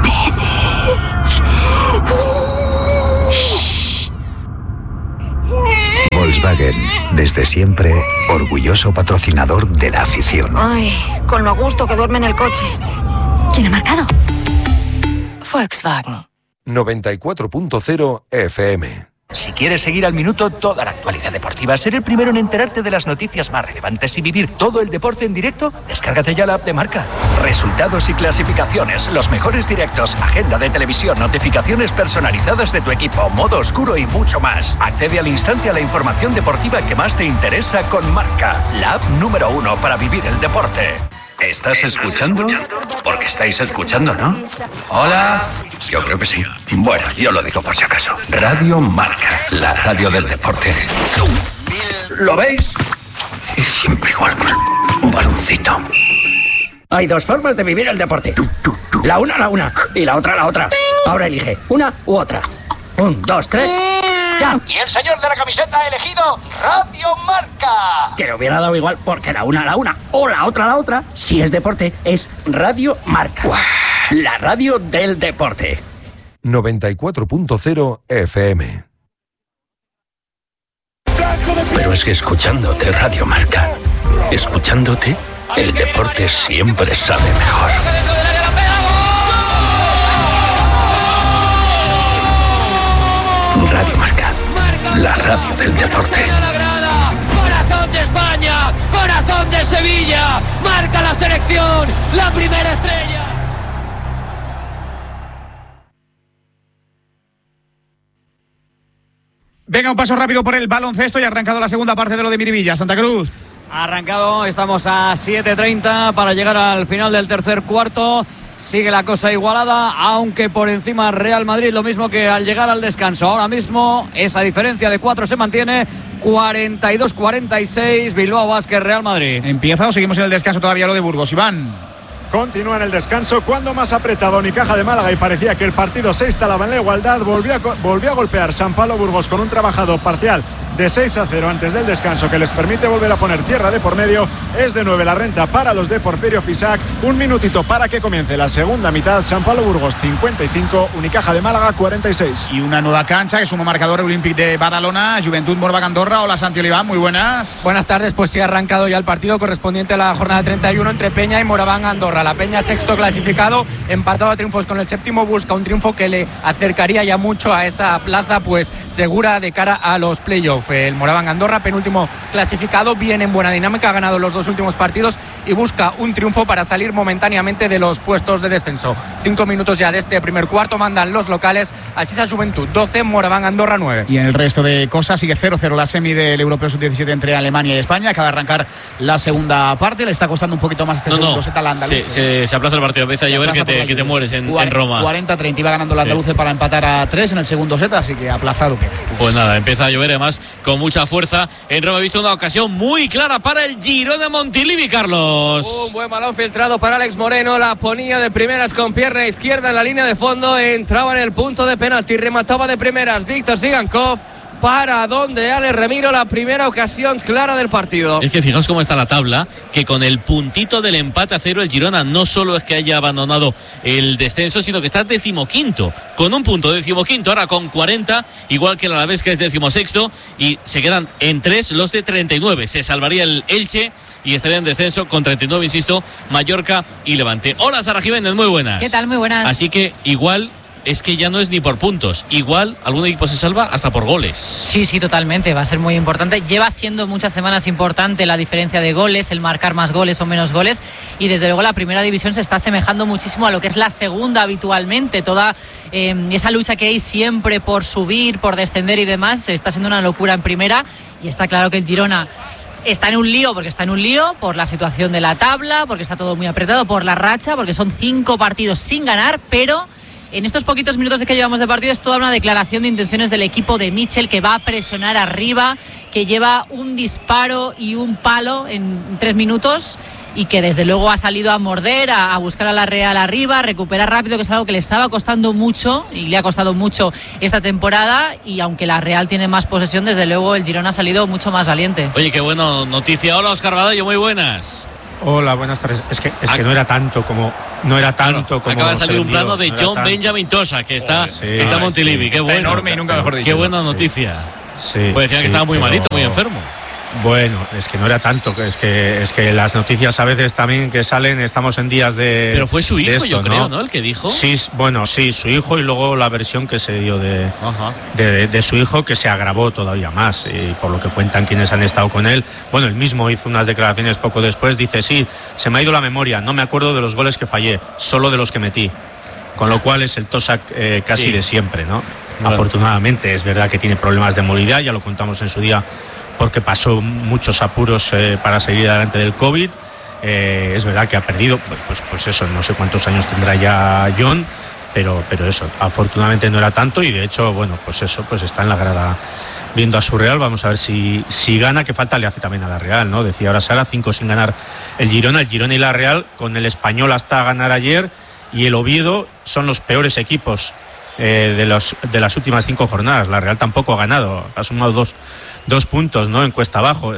Volkswagen, desde siempre, orgulloso patrocinador de la afición. Ay, con lo a gusto que duerme en el coche. ¿Quién ha marcado? Volkswagen. 94.0 FM. Si quieres seguir al minuto toda la actualidad deportiva, ser el primero en enterarte de las noticias más relevantes y vivir todo el deporte en directo, descárgate ya la app de Marca. Resultados y clasificaciones, los mejores directos, agenda de televisión, notificaciones personalizadas de tu equipo, modo oscuro y mucho más. Accede al instante a la información deportiva que más te interesa con Marca, la app número 1 para vivir el deporte. ¿Estás escuchando? Porque estáis escuchando, ¿no? Hola. Yo creo que sí. Bueno, yo lo digo por si acaso. Radio Marca, la radio del deporte. ¿Lo veis? Y siempre igual, pues, un baloncito. Hay dos formas de vivir el deporte. La una y la otra. Ahora elige una u otra. 1, 2, 3. ¡Ya! Y el señor de la camiseta ha elegido Radio Marca. Que le hubiera dado igual porque la una o la otra. Si es deporte, es Radio Marca. ¡Uah! La radio del deporte. 94.0 FM. Pero es que escuchándote Radio Marca, escuchándote, el deporte siempre sabe mejor. Radio Marca, la radio del deporte. Corazón de España, corazón de Sevilla, marca la selección, la primera estrella. Venga, un paso rápido por el baloncesto y ha arrancado la segunda parte de lo de Miribilla, Santa Cruz. Ha arrancado, estamos a 7:30 para llegar al final del tercer cuarto. Sigue la cosa igualada, aunque por encima Real Madrid, lo mismo que al llegar al descanso. Ahora mismo esa diferencia de 4 se mantiene, 42-46, Bilbao Basket, Real Madrid. ¿Empieza o seguimos en el descanso todavía lo de Burgos, Iván? Continúa en el descanso cuando más apretado Unicaja de Málaga y parecía que el partido se instalaba en la igualdad. Volvió a golpear San Pablo Burgos con un trabajado parcial de 6-0 antes del descanso que les permite volver a poner tierra de por medio. Es de 9 la renta para los de Porfirio Fisac. Un minutito para que comience la segunda mitad. San Pablo Burgos 55, Unicaja de Málaga 46. Y una nueva cancha que suma marcador Olímpic de Badalona, Juventud Moraban Andorra. Hola Santi Oliván, muy buenas. Buenas tardes, pues sí ha arrancado ya el partido correspondiente a la jornada 31 entre Peña y Moraban Andorra. La Peña sexto clasificado, empatado a triunfos con el séptimo, busca un triunfo que le acercaría ya mucho a esa plaza pues segura de cara a los playoffs. El Moraban Andorra, penúltimo clasificado, viene en buena dinámica, ha ganado los dos últimos partidos y busca un triunfo para salir momentáneamente de los puestos de descenso. 5 minutos ya de este primer cuarto, mandan los locales, Asisa Juventud 12, Moraban Andorra 9. Y en el resto de cosas sigue 0-0 la semi del Europeo Sub-17 entre Alemania y España. Acaba de arrancar la segunda parte, le está costando un poquito más este segundo set al andaluz. Se aplaza el partido, empieza a llover que te mueres en Roma. 40-30 iba ganando el andaluz para empatar a 3 en el segundo set, así que aplazado. Pues nada, empieza a llover además con mucha fuerza. En Roma he visto una ocasión muy clara para el Girona Montilivi, Carlos. Un buen balón filtrado para Alex Moreno, la ponía de primeras con pierna izquierda en la línea de fondo, entraba en el punto de penalti, remataba de primeras Víctor Sigankov. Para donde Alex Remiro, la primera ocasión clara del partido. Es que fijaos cómo está la tabla, que con el puntito del empate a 0 el Girona no solo es que haya abandonado el descenso, sino que está 15º, con un punto 15º, ahora con 40, igual que el Alavés, que es 16º, y se quedan en 3 los de 39. Se salvaría el Elche y estaría en descenso con 39, insisto, Mallorca y Levante. Hola Sara Jiménez, muy buenas. ¿Qué tal? Muy buenas. Así que igual es que ya no es ni por puntos, igual algún equipo se salva hasta por goles. Sí, totalmente, va a ser muy importante. Lleva siendo muchas semanas importante la diferencia de goles, el marcar más goles o menos goles, y desde luego la primera división se está asemejando muchísimo a lo que es la segunda habitualmente. Toda esa lucha que hay siempre por subir, por descender y demás, está siendo una locura en primera, y está claro que el Girona está en un lío, porque está en un lío por la situación de la tabla, porque está todo muy apretado, por la racha, porque son 5 partidos sin ganar, pero en estos poquitos minutos que llevamos de partido es toda una declaración de intenciones del equipo de Mitchell, que va a presionar arriba, que lleva un disparo y un palo en 3 minutos y que desde luego ha salido a morder, a buscar a la Real arriba, a recuperar rápido, que es algo que le estaba costando mucho y le ha costado mucho esta temporada, y aunque la Real tiene más posesión, desde luego el Girona ha salido mucho más valiente. Oye, qué buena noticia. Hola, Óscar Badallo, muy buenas. Hola, buenas tardes. Es que no era tanto como acaba de salir un plano de John Benjamin Tosa, que está en Montilivi. Qué bueno, enorme y nunca mejor dicho. Qué buena noticia. Sí, pues decían que estaba muy malito, muy enfermo. Bueno, es que no era tanto, es que las noticias a veces también que salen, estamos en días de... Pero fue su hijo, esto, yo creo, ¿no? El que dijo. Sí, bueno, sí, su hijo, y luego la versión que se dio de su hijo, que se agravó todavía más, y por lo que cuentan quienes han estado con él. Bueno, él mismo hizo unas declaraciones poco después, dice, sí, se me ha ido la memoria, no me acuerdo de los goles que fallé, solo de los que metí. Con lo cual es el Tosak casi de siempre, ¿no? Bueno. Afortunadamente, es verdad que tiene problemas de movilidad, ya lo contamos en su día, porque pasó muchos apuros para seguir adelante del COVID. Es verdad que ha perdido, pues eso, no sé cuántos años tendrá ya John, pero eso, afortunadamente no era tanto, y de hecho, bueno, pues eso, pues está en la grada viendo a su Real. Vamos a ver si gana, que falta le hace también a la Real, ¿no? Decía ahora Sara, 5 sin ganar el Girona y la Real, con el Español hasta ganar ayer, y el Oviedo son los peores equipos de las últimas 5 jornadas. La Real tampoco ha ganado, ha sumado dos puntos, ¿no? En cuesta abajo.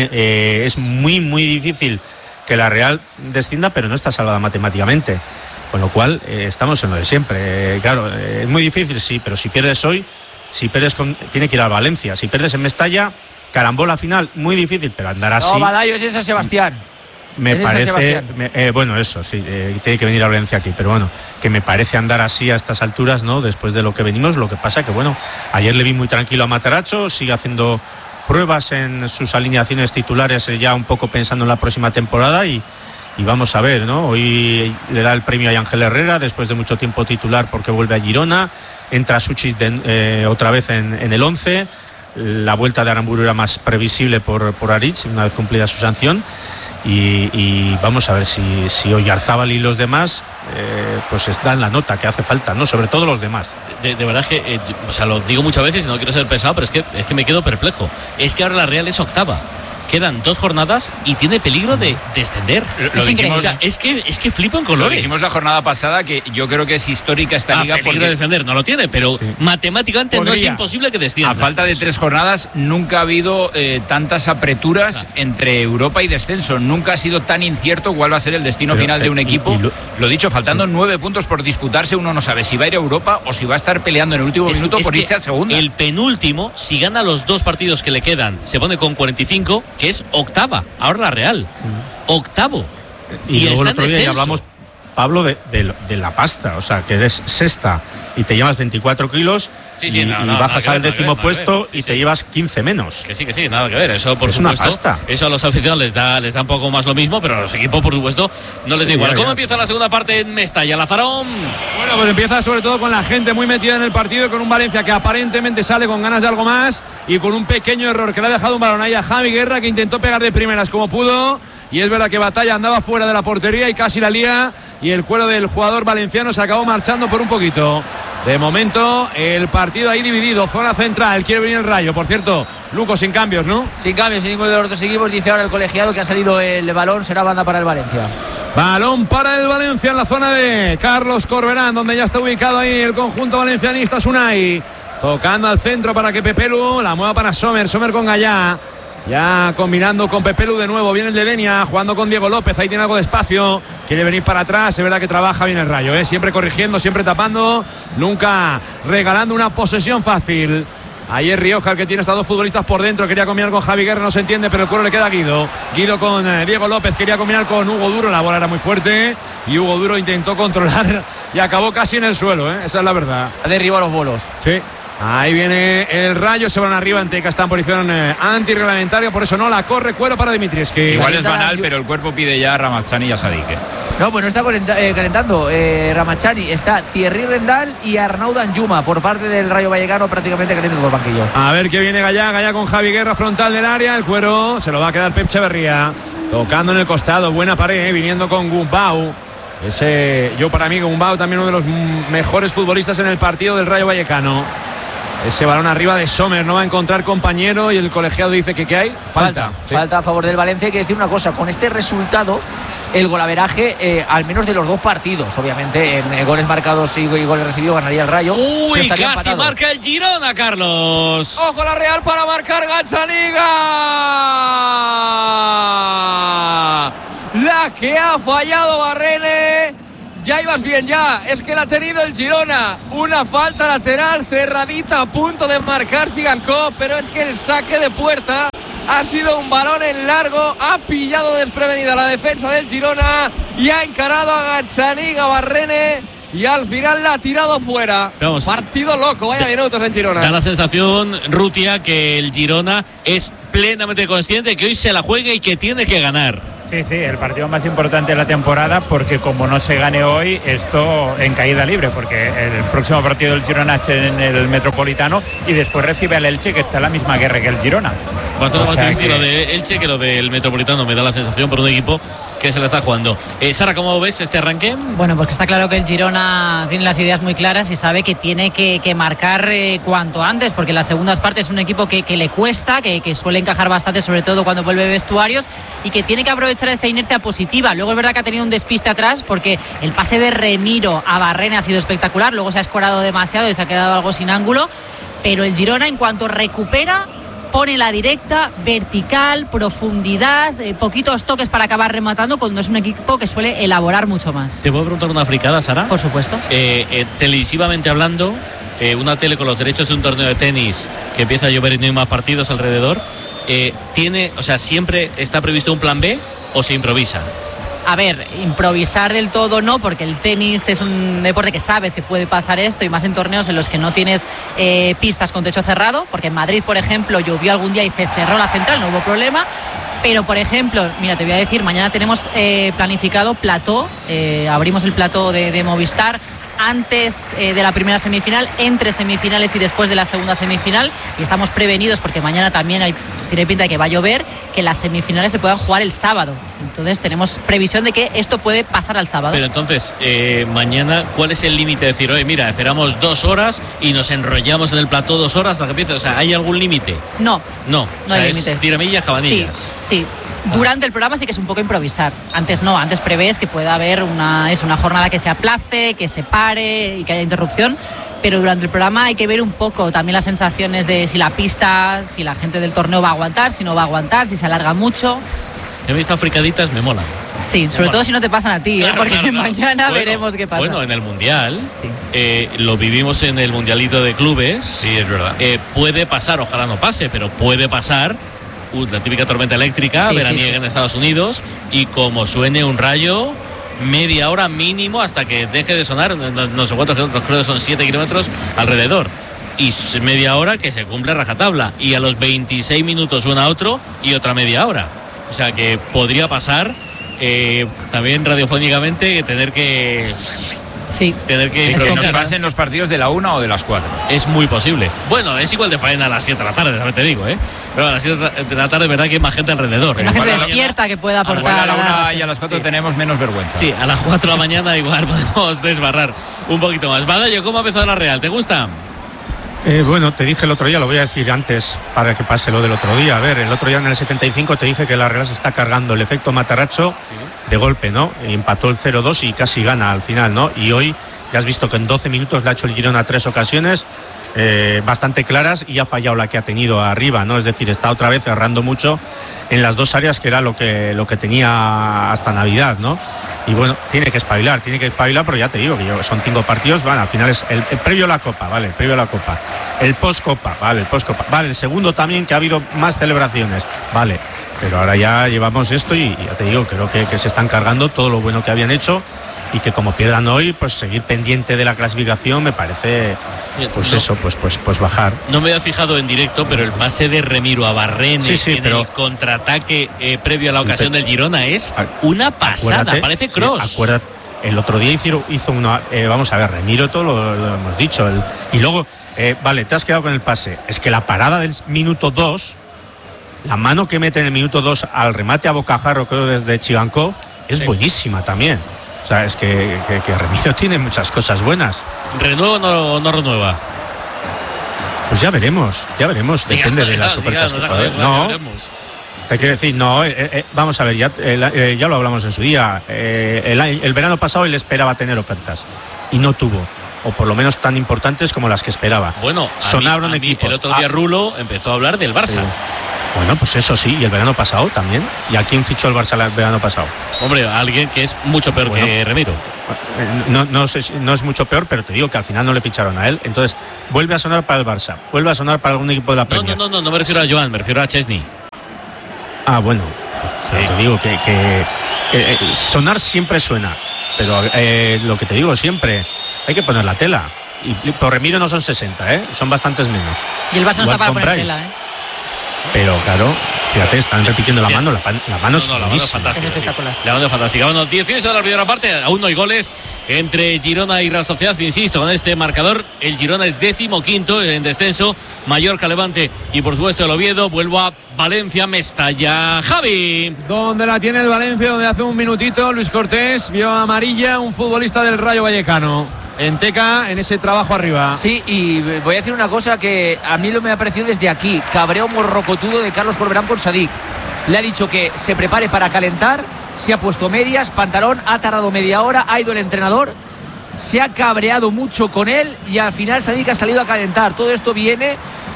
Es muy difícil que la Real descienda, pero no está salvada matemáticamente. Con lo cual, estamos en lo de siempre. Claro, es muy difícil, sí, pero si pierdes hoy, tiene que ir al Valencia. Si pierdes en Mestalla, carambola final, muy difícil, pero andar así. No, Badallo es en San Sebastián. Me parece, bueno, eso sí, tiene que venir a Valencia aquí, pero bueno, que me parece andar así a estas alturas, ¿no? Después de lo que venimos. Lo que pasa que, bueno, ayer le vi muy tranquilo a Matarazzo, sigue haciendo pruebas en sus alineaciones titulares, ya un poco pensando en la próxima temporada, y vamos a ver, ¿no? Hoy le da el premio a Ángel Herrera, después de mucho tiempo titular, porque vuelve a Girona, entra Suchis otra vez en el 11, la vuelta de Aramburu era más previsible por Aritz, una vez cumplida su sanción. Y vamos a ver si Oyarzábal y los demás pues dan la nota que hace falta, ¿no? Sobre todo los demás. De verdad que, lo digo muchas veces y no quiero ser pesado, pero es que me quedo perplejo. Es que ahora la Real es octava. Quedan 2 jornadas y tiene peligro de descender. Lo dijimos, o sea, es que flipo en colores. Lo dijimos la jornada pasada, que yo creo que es histórica esta liga. Peligro de descender no lo tiene, pero matemáticamente no es imposible que descienda. A falta de 3 jornadas nunca ha habido tantas apreturas entre Europa y descenso. Nunca ha sido tan incierto cuál va a ser el destino final de un equipo. Lo dicho, faltando 9 puntos por disputarse, uno no sabe si va a ir a Europa o si va a estar peleando en el último minuto por irse a segunda. El penúltimo, si gana los 2 partidos que le quedan, se pone con 45, que es octava, ahora la Real. Octavo. Y luego el otro día ya hablamos, Pablo, de la pasta, o sea, que eres sexta y te llevas 24 kilos y bajas al 10º puesto y te llevas 15 menos. Que sí, nada que ver. Eso, por es supuesto, una pasta. Eso a los aficionados les da un poco más lo mismo, pero a los equipos, por supuesto, no les da igual. ¿Cómo empieza la segunda parte en Mestalla, Lazarón? Bueno, pues empieza sobre todo con la gente muy metida en el partido y con un Valencia que aparentemente sale con ganas de algo más, y con un pequeño error que le ha dejado un balón ahí a Javi Guerra, que intentó pegar de primeras como pudo, y es verdad que Batalla andaba fuera de la portería y casi la lía, y el cuero del jugador valenciano se acabó marchando por un poquito. De momento el partido ahí dividido, zona central, quiere venir el Rayo. Por cierto, Luco, sin cambios, ¿no? Sin cambios, sin ninguno de los dos equipos. Dice ahora el colegiado que ha salido el balón, será banda para el Valencia. Balón para el Valencia en la zona de Carlos Corberán, donde ya está ubicado ahí el conjunto valencianista. Unai tocando al centro para que Pepelu la mueva para Sommer con Gallá. Ya combinando con Pepelu de nuevo. Viene el de Denia, jugando con Diego López. Ahí tiene algo de espacio. Quiere venir para atrás. Es verdad que trabaja bien el Rayo, ¿eh? Siempre corrigiendo, siempre tapando. Nunca regalando una posesión fácil. Ahí es Rioja el que tiene estos 2 futbolistas por dentro. Quería combinar con Javi Guerra, no se entiende, pero el cuero le queda a Guido. Guido con Diego López. Quería combinar con Hugo Duro. La bola era muy fuerte y Hugo Duro intentó controlar y acabó casi en el suelo, ¿eh? Esa es la verdad. Ha derribado los bolos. Sí. Ahí viene el Rayo, se van arriba. Anteca está en posición antirreglamentaria, por eso no la corre. Cuero para Dimitrievski. Igual es banal, pero el cuerpo pide ya a Ramazzani y a Sadik. No, pues no está calentando Ramazzani. Está Thierry Rendal y Arnaud Danjuma por parte del Rayo Vallecano, prácticamente caliente por el banquillo. A ver que viene Gallá con Javi Guerra, frontal del área. El cuero se lo va a quedar Pep Echeverría, tocando en el costado. Buena pared, viniendo con Gumbau. Yo para mí, Gumbau, también uno de los mejores futbolistas en el partido del Rayo Vallecano. Ese balón arriba de Sommer, no va a encontrar compañero y el colegiado dice que ¿qué hay? Falta. Sí. Falta a favor del Valencia. Hay que decir una cosa, con este resultado el golaveraje al menos de los dos partidos, obviamente en goles marcados y goles recibidos ganaría el Rayo. Uy, casi empatado. Marca el Girona, Carlos. Ojo la Real para marcar Gazzaniga. La que ha fallado Barrene. Ya ibas bien, ya. Es que la ha tenido el Girona. Una falta lateral cerradita a punto de marcar Sigankov, pero es que el saque de puerta ha sido un balón en largo. Ha pillado desprevenida la defensa del Girona y ha encarado a Gazzaniga Barrene y al final la ha tirado fuera. Vamos. Partido loco, vaya minutos en Girona. Da la sensación, Rutia, que el Girona es plenamente consciente que hoy se la juega y que tiene que ganar. Sí, el partido más importante de la temporada, porque como no se gane hoy, esto en caída libre, porque el próximo partido del Girona es en el Metropolitano y después recibe al Elche, que está en la misma guerra que el Girona. Bastante más difícil lo de Elche que lo del Metropolitano, me da la sensación, por un equipo que se la está jugando. Sara, ¿cómo ves este arranque? Bueno, porque está claro que el Girona tiene las ideas muy claras y sabe que tiene que marcar cuanto antes, porque en las segundas partes es un equipo que le cuesta, que suele encajar bastante, sobre todo cuando vuelve vestuarios, y que tiene que aprovechar esta inercia positiva. Luego es verdad que ha tenido un despiste atrás, porque el pase de Remiro a Barrene ha sido espectacular, luego se ha escorado demasiado y se ha quedado algo sin ángulo, pero el Girona, en cuanto recupera, pone la directa, vertical, profundidad, poquitos toques para acabar rematando, cuando es un equipo que suele elaborar mucho más. ¿Te puedo preguntar una fricada, Sara? Por supuesto. Televisivamente hablando, una tele con los derechos de un torneo de tenis que empieza a llover y no hay más partidos alrededor, ¿siempre está previsto un plan B o se improvisa? A ver, improvisar del todo no, porque el tenis es un deporte que sabes que puede pasar esto, y más en torneos en los que no tienes pistas con techo cerrado, porque en Madrid, por ejemplo, llovió algún día y se cerró la central, no hubo problema. Pero, por ejemplo, mira, te voy a decir, mañana tenemos planificado plató, abrimos el plató de Movistar antes de la primera semifinal, entre semifinales y después de la segunda semifinal, y estamos prevenidos porque mañana también tiene pinta de que va a llover, que las semifinales se puedan jugar el sábado. Entonces tenemos previsión de que esto puede pasar al sábado. Pero entonces, mañana, ¿cuál es el límite? De decir, oye, mira, esperamos 2 horas y nos enrollamos en el plató 2 horas hasta que empiece. O sea, ¿hay algún límite? No hay límite. Tiramillas, jabanillas. Sí. Durante el programa sí que es un poco improvisar. Antes no, antes prevés que pueda haber una jornada que se aplace, que se pare y que haya interrupción. Pero durante el programa hay que ver un poco también las sensaciones de si la pista, si la gente del torneo va a aguantar, si no va a aguantar, si se alarga mucho. He visto fricaditas, me mola. Sí, sobre todo si no te pasan a ti, claro, porque mañana veremos qué pasa. Bueno, en el Mundial, lo vivimos en el Mundialito de Clubes. Sí, es verdad. Puede pasar, ojalá no pase, pero puede pasar la típica tormenta eléctrica veraniega en Estados Unidos, y como suene un rayo, media hora mínimo hasta que deje de sonar, no sé cuántos kilómetros, creo que son 7 kilómetros alrededor, y media hora que se cumple rajatabla, y a los 26 minutos suena otro y otra media hora. O sea que podría pasar también radiofónicamente tener que que nos pasen los partidos de la 1 o de las 4. Es muy posible. Bueno, es igual de faena a las 7 de la tarde, también te digo, pero a las 7 de la tarde, verdad que hay más gente alrededor. Hay más gente despierta que pueda aportar. A la 1 y a las 4 tenemos menos vergüenza. Sí, a las 4 de la mañana igual podemos desbarrar un poquito más. Badallo, ¿cómo ha empezado la Real? ¿Te gusta? Bueno, te dije el otro día, lo voy a decir antes para que pase lo del otro día. A ver, el otro día en el 75 te dije que la Real se está cargando el efecto Matarracho de golpe, ¿no? Empató el 0-2 y casi gana al final, ¿no? Y hoy ya has visto que en 12 minutos le ha hecho el Girona 3 ocasiones bastante claras y ha fallado la que ha tenido arriba, ¿no? Es decir, está otra vez cerrando mucho en las dos áreas, que era lo que tenía hasta Navidad, ¿no? Y bueno, tiene que espabilar, pero ya te digo que son 5 partidos, al final es el previo a la Copa, ¿vale? El previo a la Copa, el post-Copa, ¿vale? El post-Copa, vale, el segundo también, que ha habido más celebraciones, ¿vale? Pero ahora ya llevamos esto y ya te digo, creo que se están cargando todo lo bueno que habían hecho, y que como pierdan hoy, pues seguir pendiente de la clasificación me parece, pues bajar. No me había fijado en directo, pero el pase de Remiro a Barrene el contraataque previo a la ocasión del Girona es una pasada, parece cross. Acuérdate, el otro día hizo una, vamos a ver, Remiro, todo lo hemos dicho, y luego, vale, te has quedado con el pase, es que la parada del minuto 2, la mano que mete en el minuto 2 al remate a bocajarro, creo, desde Chigankov, es buenísima también. O sea, es que Remiro tiene muchas cosas buenas. ¿Renueva o no renueva? Pues ya veremos. Depende de las ofertas que pueda haber. No, te quiero decir, no, vamos a ver, ya lo hablamos en su día. El verano pasado él esperaba tener ofertas y no tuvo. O por lo menos tan importantes como las que esperaba. Bueno, sonaron equipos. El otro día Rulo empezó a hablar del Barça. Sí. Bueno, pues eso sí, y el verano pasado también. ¿Y a quién fichó el Barça el verano pasado? Hombre, a alguien que es mucho peor que Remiro. No es mucho peor, pero te digo que al final no le ficharon a él. Entonces, vuelve a sonar para el Barça, vuelve a sonar para algún equipo de la Premier. No me refiero a Joan, me refiero a Chesney. Ah, bueno, sí. Te digo que sonar siempre suena, pero lo que te digo siempre, hay que poner la tela. Y por Remiro no son 60, son bastantes menos. Y el Barça no está para poner tela, Pero claro, fíjate, están repitiendo la mano. La mano es fantástica. Es espectacular. La mano es fantástica. Bueno, 18 de la primera parte, aún no hay goles entre Girona y Real Sociedad. Insisto, con este marcador, el Girona es 15º en descenso. Mallorca, Levante y por supuesto el Oviedo. Vuelvo a Valencia, Mestalla. Javi. ¿Dónde la tiene el Valencia? Donde hace un minutito Luis Cortés vio a amarilla un futbolista del Rayo Vallecano. En Teca, en ese trabajo arriba. Sí, y voy a decir una cosa que a mí me ha parecido desde aquí. Cabreo morrocotudo de Carlos Corberán con Sadik. Le ha dicho que se prepare para calentar, se ha puesto medias, pantalón, ha tardado media hora, ha ido el entrenador, se ha cabreado mucho con él y al final Sadik ha salido a calentar. Todo esto viene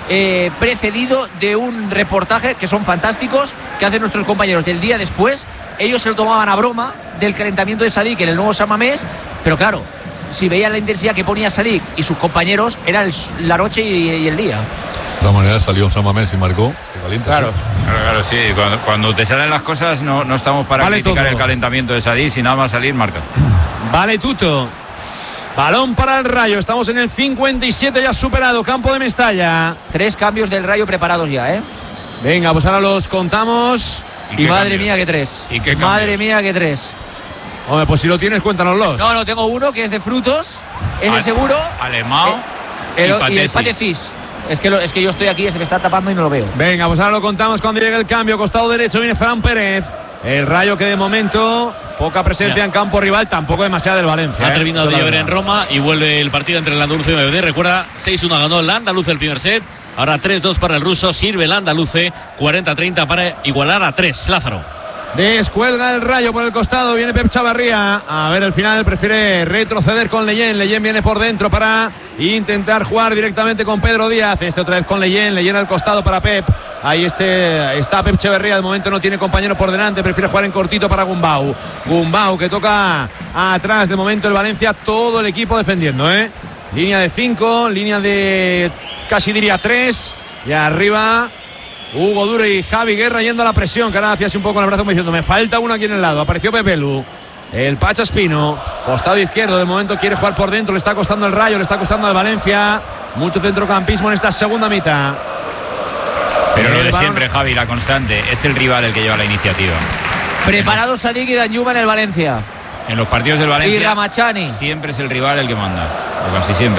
precedido de un reportaje que son fantásticos, que hacen nuestros compañeros del día después. Ellos se lo tomaban a broma del calentamiento de Sadik en el nuevo San Mamés, pero claro, si veían la intensidad que ponía Sadik y sus compañeros, era la noche y el día. De todas maneras salió San Mamés y marcó. Que caliente, claro, sí. Cuando te salen las cosas no estamos para criticar el calentamiento de Sadik, si nada más salir, marca. Vale, Tuto. Balón para el Rayo. Estamos en el 57 ya superado. Campo de Mestalla. 3 cambios del Rayo preparados ya, Venga, pues ahora los contamos. Y madre mía que 3. Madre mía que 3. Hombre, pues si lo tienes, cuéntanoslos. No, tengo uno que es de frutos. Ese seguro. Alemão y el Patecis. Es que yo estoy aquí, se me está tapando y no lo veo. Venga, pues ahora lo contamos cuando llegue el cambio. Costado derecho viene Fran Pérez. El Rayo que de momento poca presencia en campo rival, tampoco demasiada del Valencia. Ha terminado de llover en Roma y vuelve el partido entre el Andaluce y MBD. Recuerda, 6-1 ganó el Andaluce el primer set. Ahora 3-2 para el ruso. Sirve el Andaluce. 40-30 para igualar a 3. Lázaro. Descuelga el Rayo por el costado, viene Pep Chavarría. A ver, el final prefiere retroceder con Leyen. Leyen viene por dentro para intentar jugar directamente con Pedro Díaz. Otra vez con Leyen. Leyen al costado para Pep. Ahí está Pep Chavarría. De momento no tiene compañero por delante. Prefiere jugar en cortito para Gumbau. Gumbau que toca atrás. De momento el Valencia, todo el equipo defendiendo, Línea de 5, línea de casi diría 3. Y arriba Hugo Duro y Javi Guerra yendo a la presión, que ahora hacía así un poco con el brazo como diciendo, me falta uno aquí en el lado. Apareció Pepelu, el Pacha Espino, costado izquierdo, de momento quiere jugar por dentro, le está costando el Rayo, le está costando al Valencia. Mucho centrocampismo en esta segunda mitad. Pero lo de siempre, Javi, la constante, es el rival el que lleva la iniciativa. Preparado Sadik y Danjuma en el Valencia. En los partidos del Valencia y Ramachani. Siempre es el rival el que manda, o casi siempre.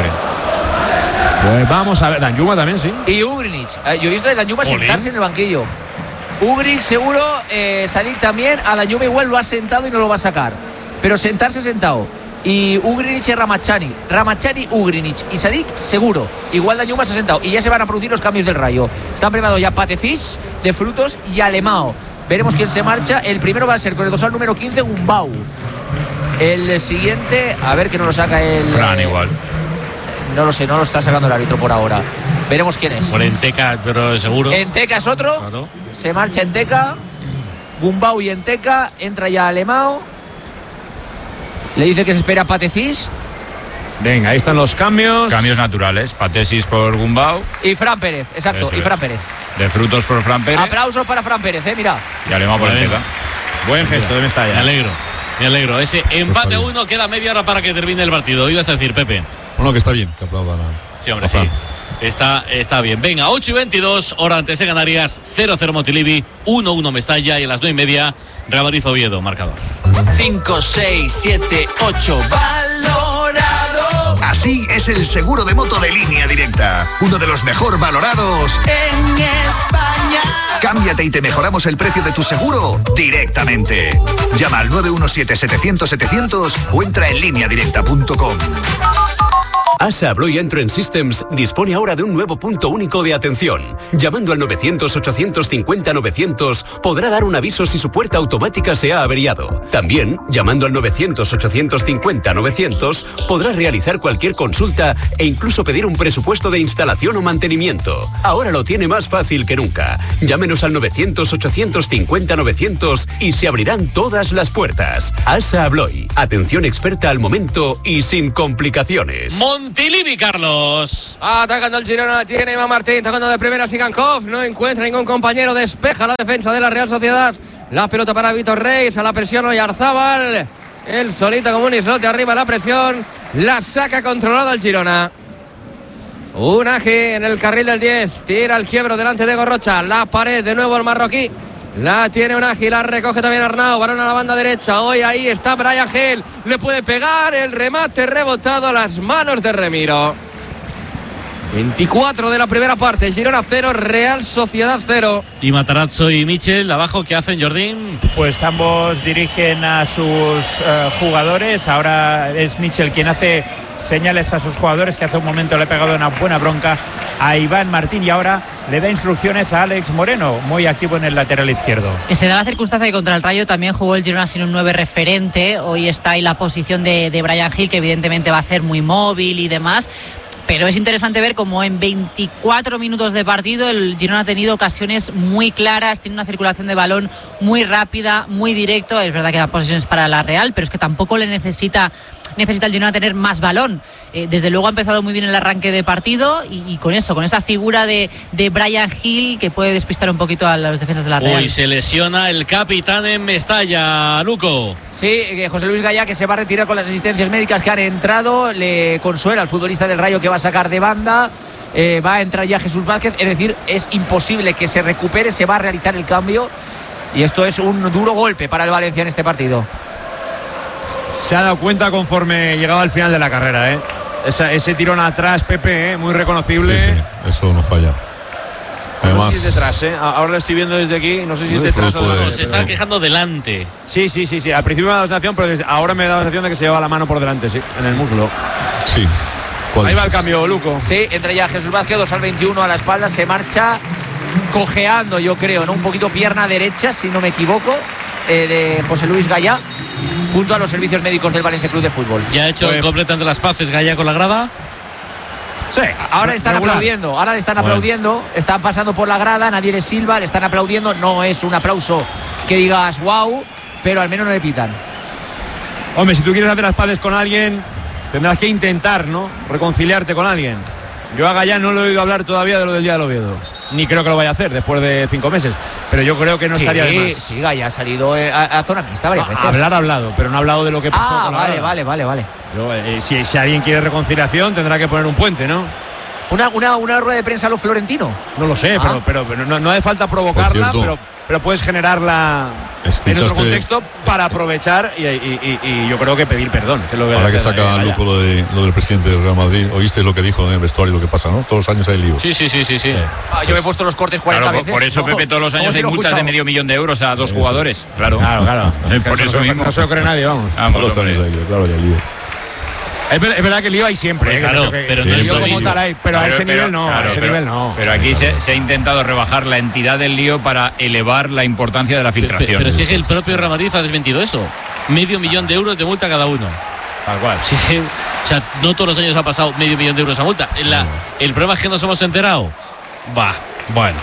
Pues vamos a ver, Danjuma también, sí. Y Ugrinic. Yo he visto a Danjuma sentarse en el banquillo. Ugrinic seguro, Sadik también. A Danjuma igual lo ha sentado y no lo va a sacar. Pero sentarse sentado. Y Ugrinic y Ramachani. Ramachani, Ugrinic. Y Sadik seguro. Igual Danjuma se ha sentado. Y ya se van a producir los cambios del Rayo. Están preparados ya Patecis de frutos y Alemão. Veremos quién se marcha. El primero va a ser con el dorsal número 15, Gumbau. El siguiente, a ver que no lo saca el... Fran igual. No lo sé, no lo está sacando el árbitro por ahora. Veremos quién es. Por Enteca, pero seguro. Enteca es otro. Claro. Se marcha Enteca. Gumbau y Enteca. Entra ya Alemão. Le dice que se espera Patecis. Venga, ahí están los cambios. Cambios naturales. Patecis por Gumbau. Y Fran Pérez, exacto. Eso y Fran Pérez. De frutos por Fran Pérez. Aplausos para Fran Pérez, mira. Y Alemão por Enteca. Buen gesto de Mestalla. Me alegro. Ese empate a 1, queda media hora para que termine el partido. Ibas a decir, Pepe. Bueno, que está bien, que aplaudan Sí, hombre, sí. Está bien. Venga, 8:22, hora antes de Canarias, 0-0 Montilivi, 1-1 Mestalla y a las 9:30 Real Madrid Oviedo, marcador. 5, 6, 7, 8, valorado. Así es el seguro de moto de Línea Directa. Uno de los mejor valorados en España. Cámbiate y te mejoramos el precio de tu seguro directamente. Llama al 917-700-700 o entra en lineadirecta.com. ASA Abloy Entrance Systems dispone ahora de un nuevo punto único de atención. Llamando al 900-850-900 podrá dar un aviso si su puerta automática se ha averiado. También, llamando al 900-850-900 podrá realizar cualquier consulta e incluso pedir un presupuesto de instalación o mantenimiento. Ahora lo tiene más fácil que nunca. Llámenos al 900-850-900 y se abrirán todas las puertas. ASA Abloy, atención experta al momento y sin complicaciones. Montilivi, Carlos. Atacando el Girona, tiene Iván Martín, tocando de primera Sigankov, no encuentra ningún compañero, despeja la defensa de la Real Sociedad. La pelota para Vítor Reis, a la presión Oyarzábal, el solito como un islote arriba, la presión, la saca controlada el Girona. Unagi en el carril del 10, tira el quiebro delante de Gorrocha, la pared de nuevo el marroquí. La tiene Unagi, la recoge también Arnau, balón a la banda derecha, hoy ahí está Bryan Gil, le puede pegar, el remate rebotado a las manos de Remiro. 24 de la primera parte, Girona 0, Real Sociedad 0. Y Matarazzo y Michel, abajo, ¿qué hacen, Jordín? Pues ambos dirigen a sus jugadores, ahora es Michel quien hace señales a sus jugadores, que hace un momento le ha pegado una buena bronca a Iván Martín y ahora le da instrucciones a Alex Moreno, muy activo en el lateral izquierdo. Se da la circunstancia que contra el Rayo también jugó el Girona sin un 9 referente. Hoy está ahí la posición de Bryan Gil, que evidentemente va a ser muy móvil y demás. Pero es interesante ver cómo en 24 minutos de partido el Girona ha tenido ocasiones muy claras, tiene una circulación de balón muy rápida, muy directo. Es verdad que la posesión es para la Real, pero es que tampoco le necesita el Girona tener más balón. Desde luego ha empezado muy bien el arranque de partido y con eso, con esa figura de Bryan Gil que puede despistar un poquito a los defensas de la Real. Hoy se lesiona el capitán en Mestalla, Luco. Sí, José Luis Gallá, que se va a retirar con las asistencias médicas que han entrado, le consuela al futbolista del Rayo que va a sacar de banda. Va a entrar ya Jesús Vázquez, es decir, es imposible que se recupere, se va a realizar el cambio y esto es un duro golpe para el Valencia en este partido. Se ha dado cuenta conforme llegaba al final de la carrera, ese tirón atrás, Pepe, muy reconocible. Sí, eso no falla. Además, no sé si es detrás, ahora lo estoy viendo desde aquí, no sé si es detrás o delante. Se está quejando delante. Sí, al principio me ha dado la sensación, pero ahora me da la sensación de que se lleva la mano por delante, sí, en el muslo. Sí. Ahí va el cambio, Luco. Sí, entra ya Jesús Vázquez, 2 al 21 a la espalda, se marcha cojeando, yo creo, ¿no? Un poquito pierna derecha, si no me equivoco, de José Luis Gallá, junto a los servicios médicos del Valencia Club de Fútbol. ¿Ya ha hecho completamente las paces Gallá con la grada? Sí, ahora le están aplaudiendo, están pasando por la grada, nadie le silba, le están aplaudiendo, no es un aplauso que digas wow, pero al menos no le pitan. Hombre, si tú quieres hacer las paces con alguien, tendrás que intentar, ¿no?, reconciliarte con alguien. Yo a Gallá no le he oído hablar todavía de lo del día del Oviedo, ni creo que lo vaya a hacer después de 5 meses, pero yo creo que no estaría de más. Sí, Gallá ha salido a zona mixta varias veces. Hablar ha hablado, pero no ha hablado de lo que pasó con la grada. Vale. Pero, si alguien quiere reconciliación tendrá que poner un puente, ¿no? Una rueda de prensa a lo Florentino. No lo sé, pero no hace falta provocarla, pero puedes generarla en otro contexto para aprovechar y yo creo que pedir perdón. Que es lo que ahora que saca Luco lo del presidente del Real Madrid, oíste lo que dijo en el vestuario, lo que pasa, ¿no? Todos los años hay lío. Sí. Yo me he puesto los cortes 40 veces. Por eso, Pepe, todos los años hay multas de $500,000 euros a 2 jugadores. Claro. Por eso mismo. No se lo cree nadie, vamos. Todos los años hay lío, claro que hay lío. Es verdad que el lío hay siempre, pero no es lo mismo. Pero a ese nivel no. Pero aquí se ha intentado rebajar la entidad del lío para elevar la importancia de la filtración. Pero si es que el propio Real Madrid ha desmentido eso. €500,000 de multa cada uno. Tal cual. Sí, o sea, no todos los años ha pasado €500,000 a multa. El problema es que nos hemos enterado. Bueno.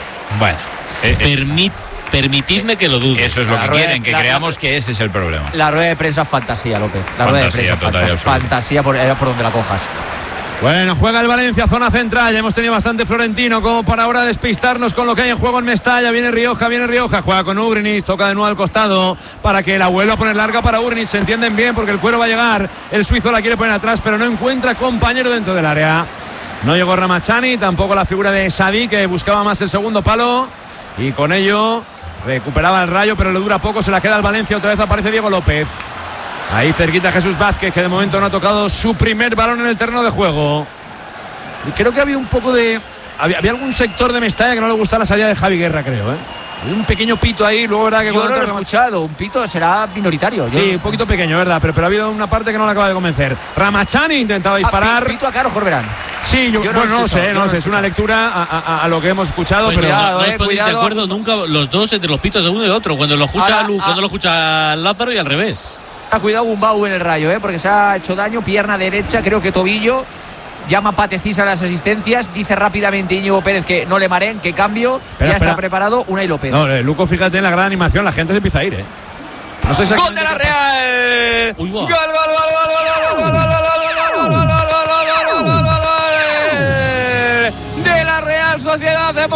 Permitidme que lo dude. Eso es lo que quieren, que creamos que ese es el problema. La rueda de prensa fantasía, López. La rueda de prensa fantasía por donde la cojas. Bueno, juega el Valencia, zona central. Ya hemos tenido bastante florentino como para ahora despistarnos con lo que hay en juego en Mestalla. Viene Rioja, juega con Ugrinic, toca de nuevo al costado para que la vuelva a poner larga para Ugrinic. Se entienden bien porque el cuero va a llegar. El suizo la quiere poner atrás, pero no encuentra compañero dentro del área. No llegó Ramachani, tampoco la figura de Sadi, que buscaba más el segundo palo. Y con ello recuperaba el Rayo, pero le dura poco, se la queda al Valencia. Otra vez aparece Diego López. Ahí cerquita Jesús Vázquez, que de momento no ha tocado su primer balón en el terreno de juego. Y creo que había un poco de... Había algún sector de Mestalla que no le gustaba la salida de Javi Guerra, creo, Hay un pequeño pito ahí, luego verdad que yo no lo he escuchado, un pito será minoritario. Sí, un poquito pequeño, verdad, pero ha habido una parte que no le acaba de convencer. Ramachani intentaba disparar. Pito a Carlos Corberán. Sí, yo no sé, es una lectura a lo que hemos escuchado, pues pero no os ponéis de acuerdo nunca los dos entre los pitos de uno y otro, cuando lo escucha cuando lo escucha Lázaro y al revés. Cuidado Gumbau en el Rayo, porque se ha hecho daño, pierna derecha, creo que tobillo. Llama Patecís a las asistencias, dice rápidamente Íñigo Pérez que no le mareen, que cambio, está preparado Unai López. No, Luco, fíjate en la gran animación, la gente se empieza a ir, No sé ¡Gol de la Real! Uy, ¡Gol, gol, gol, gol, gol, gol, gol, gol!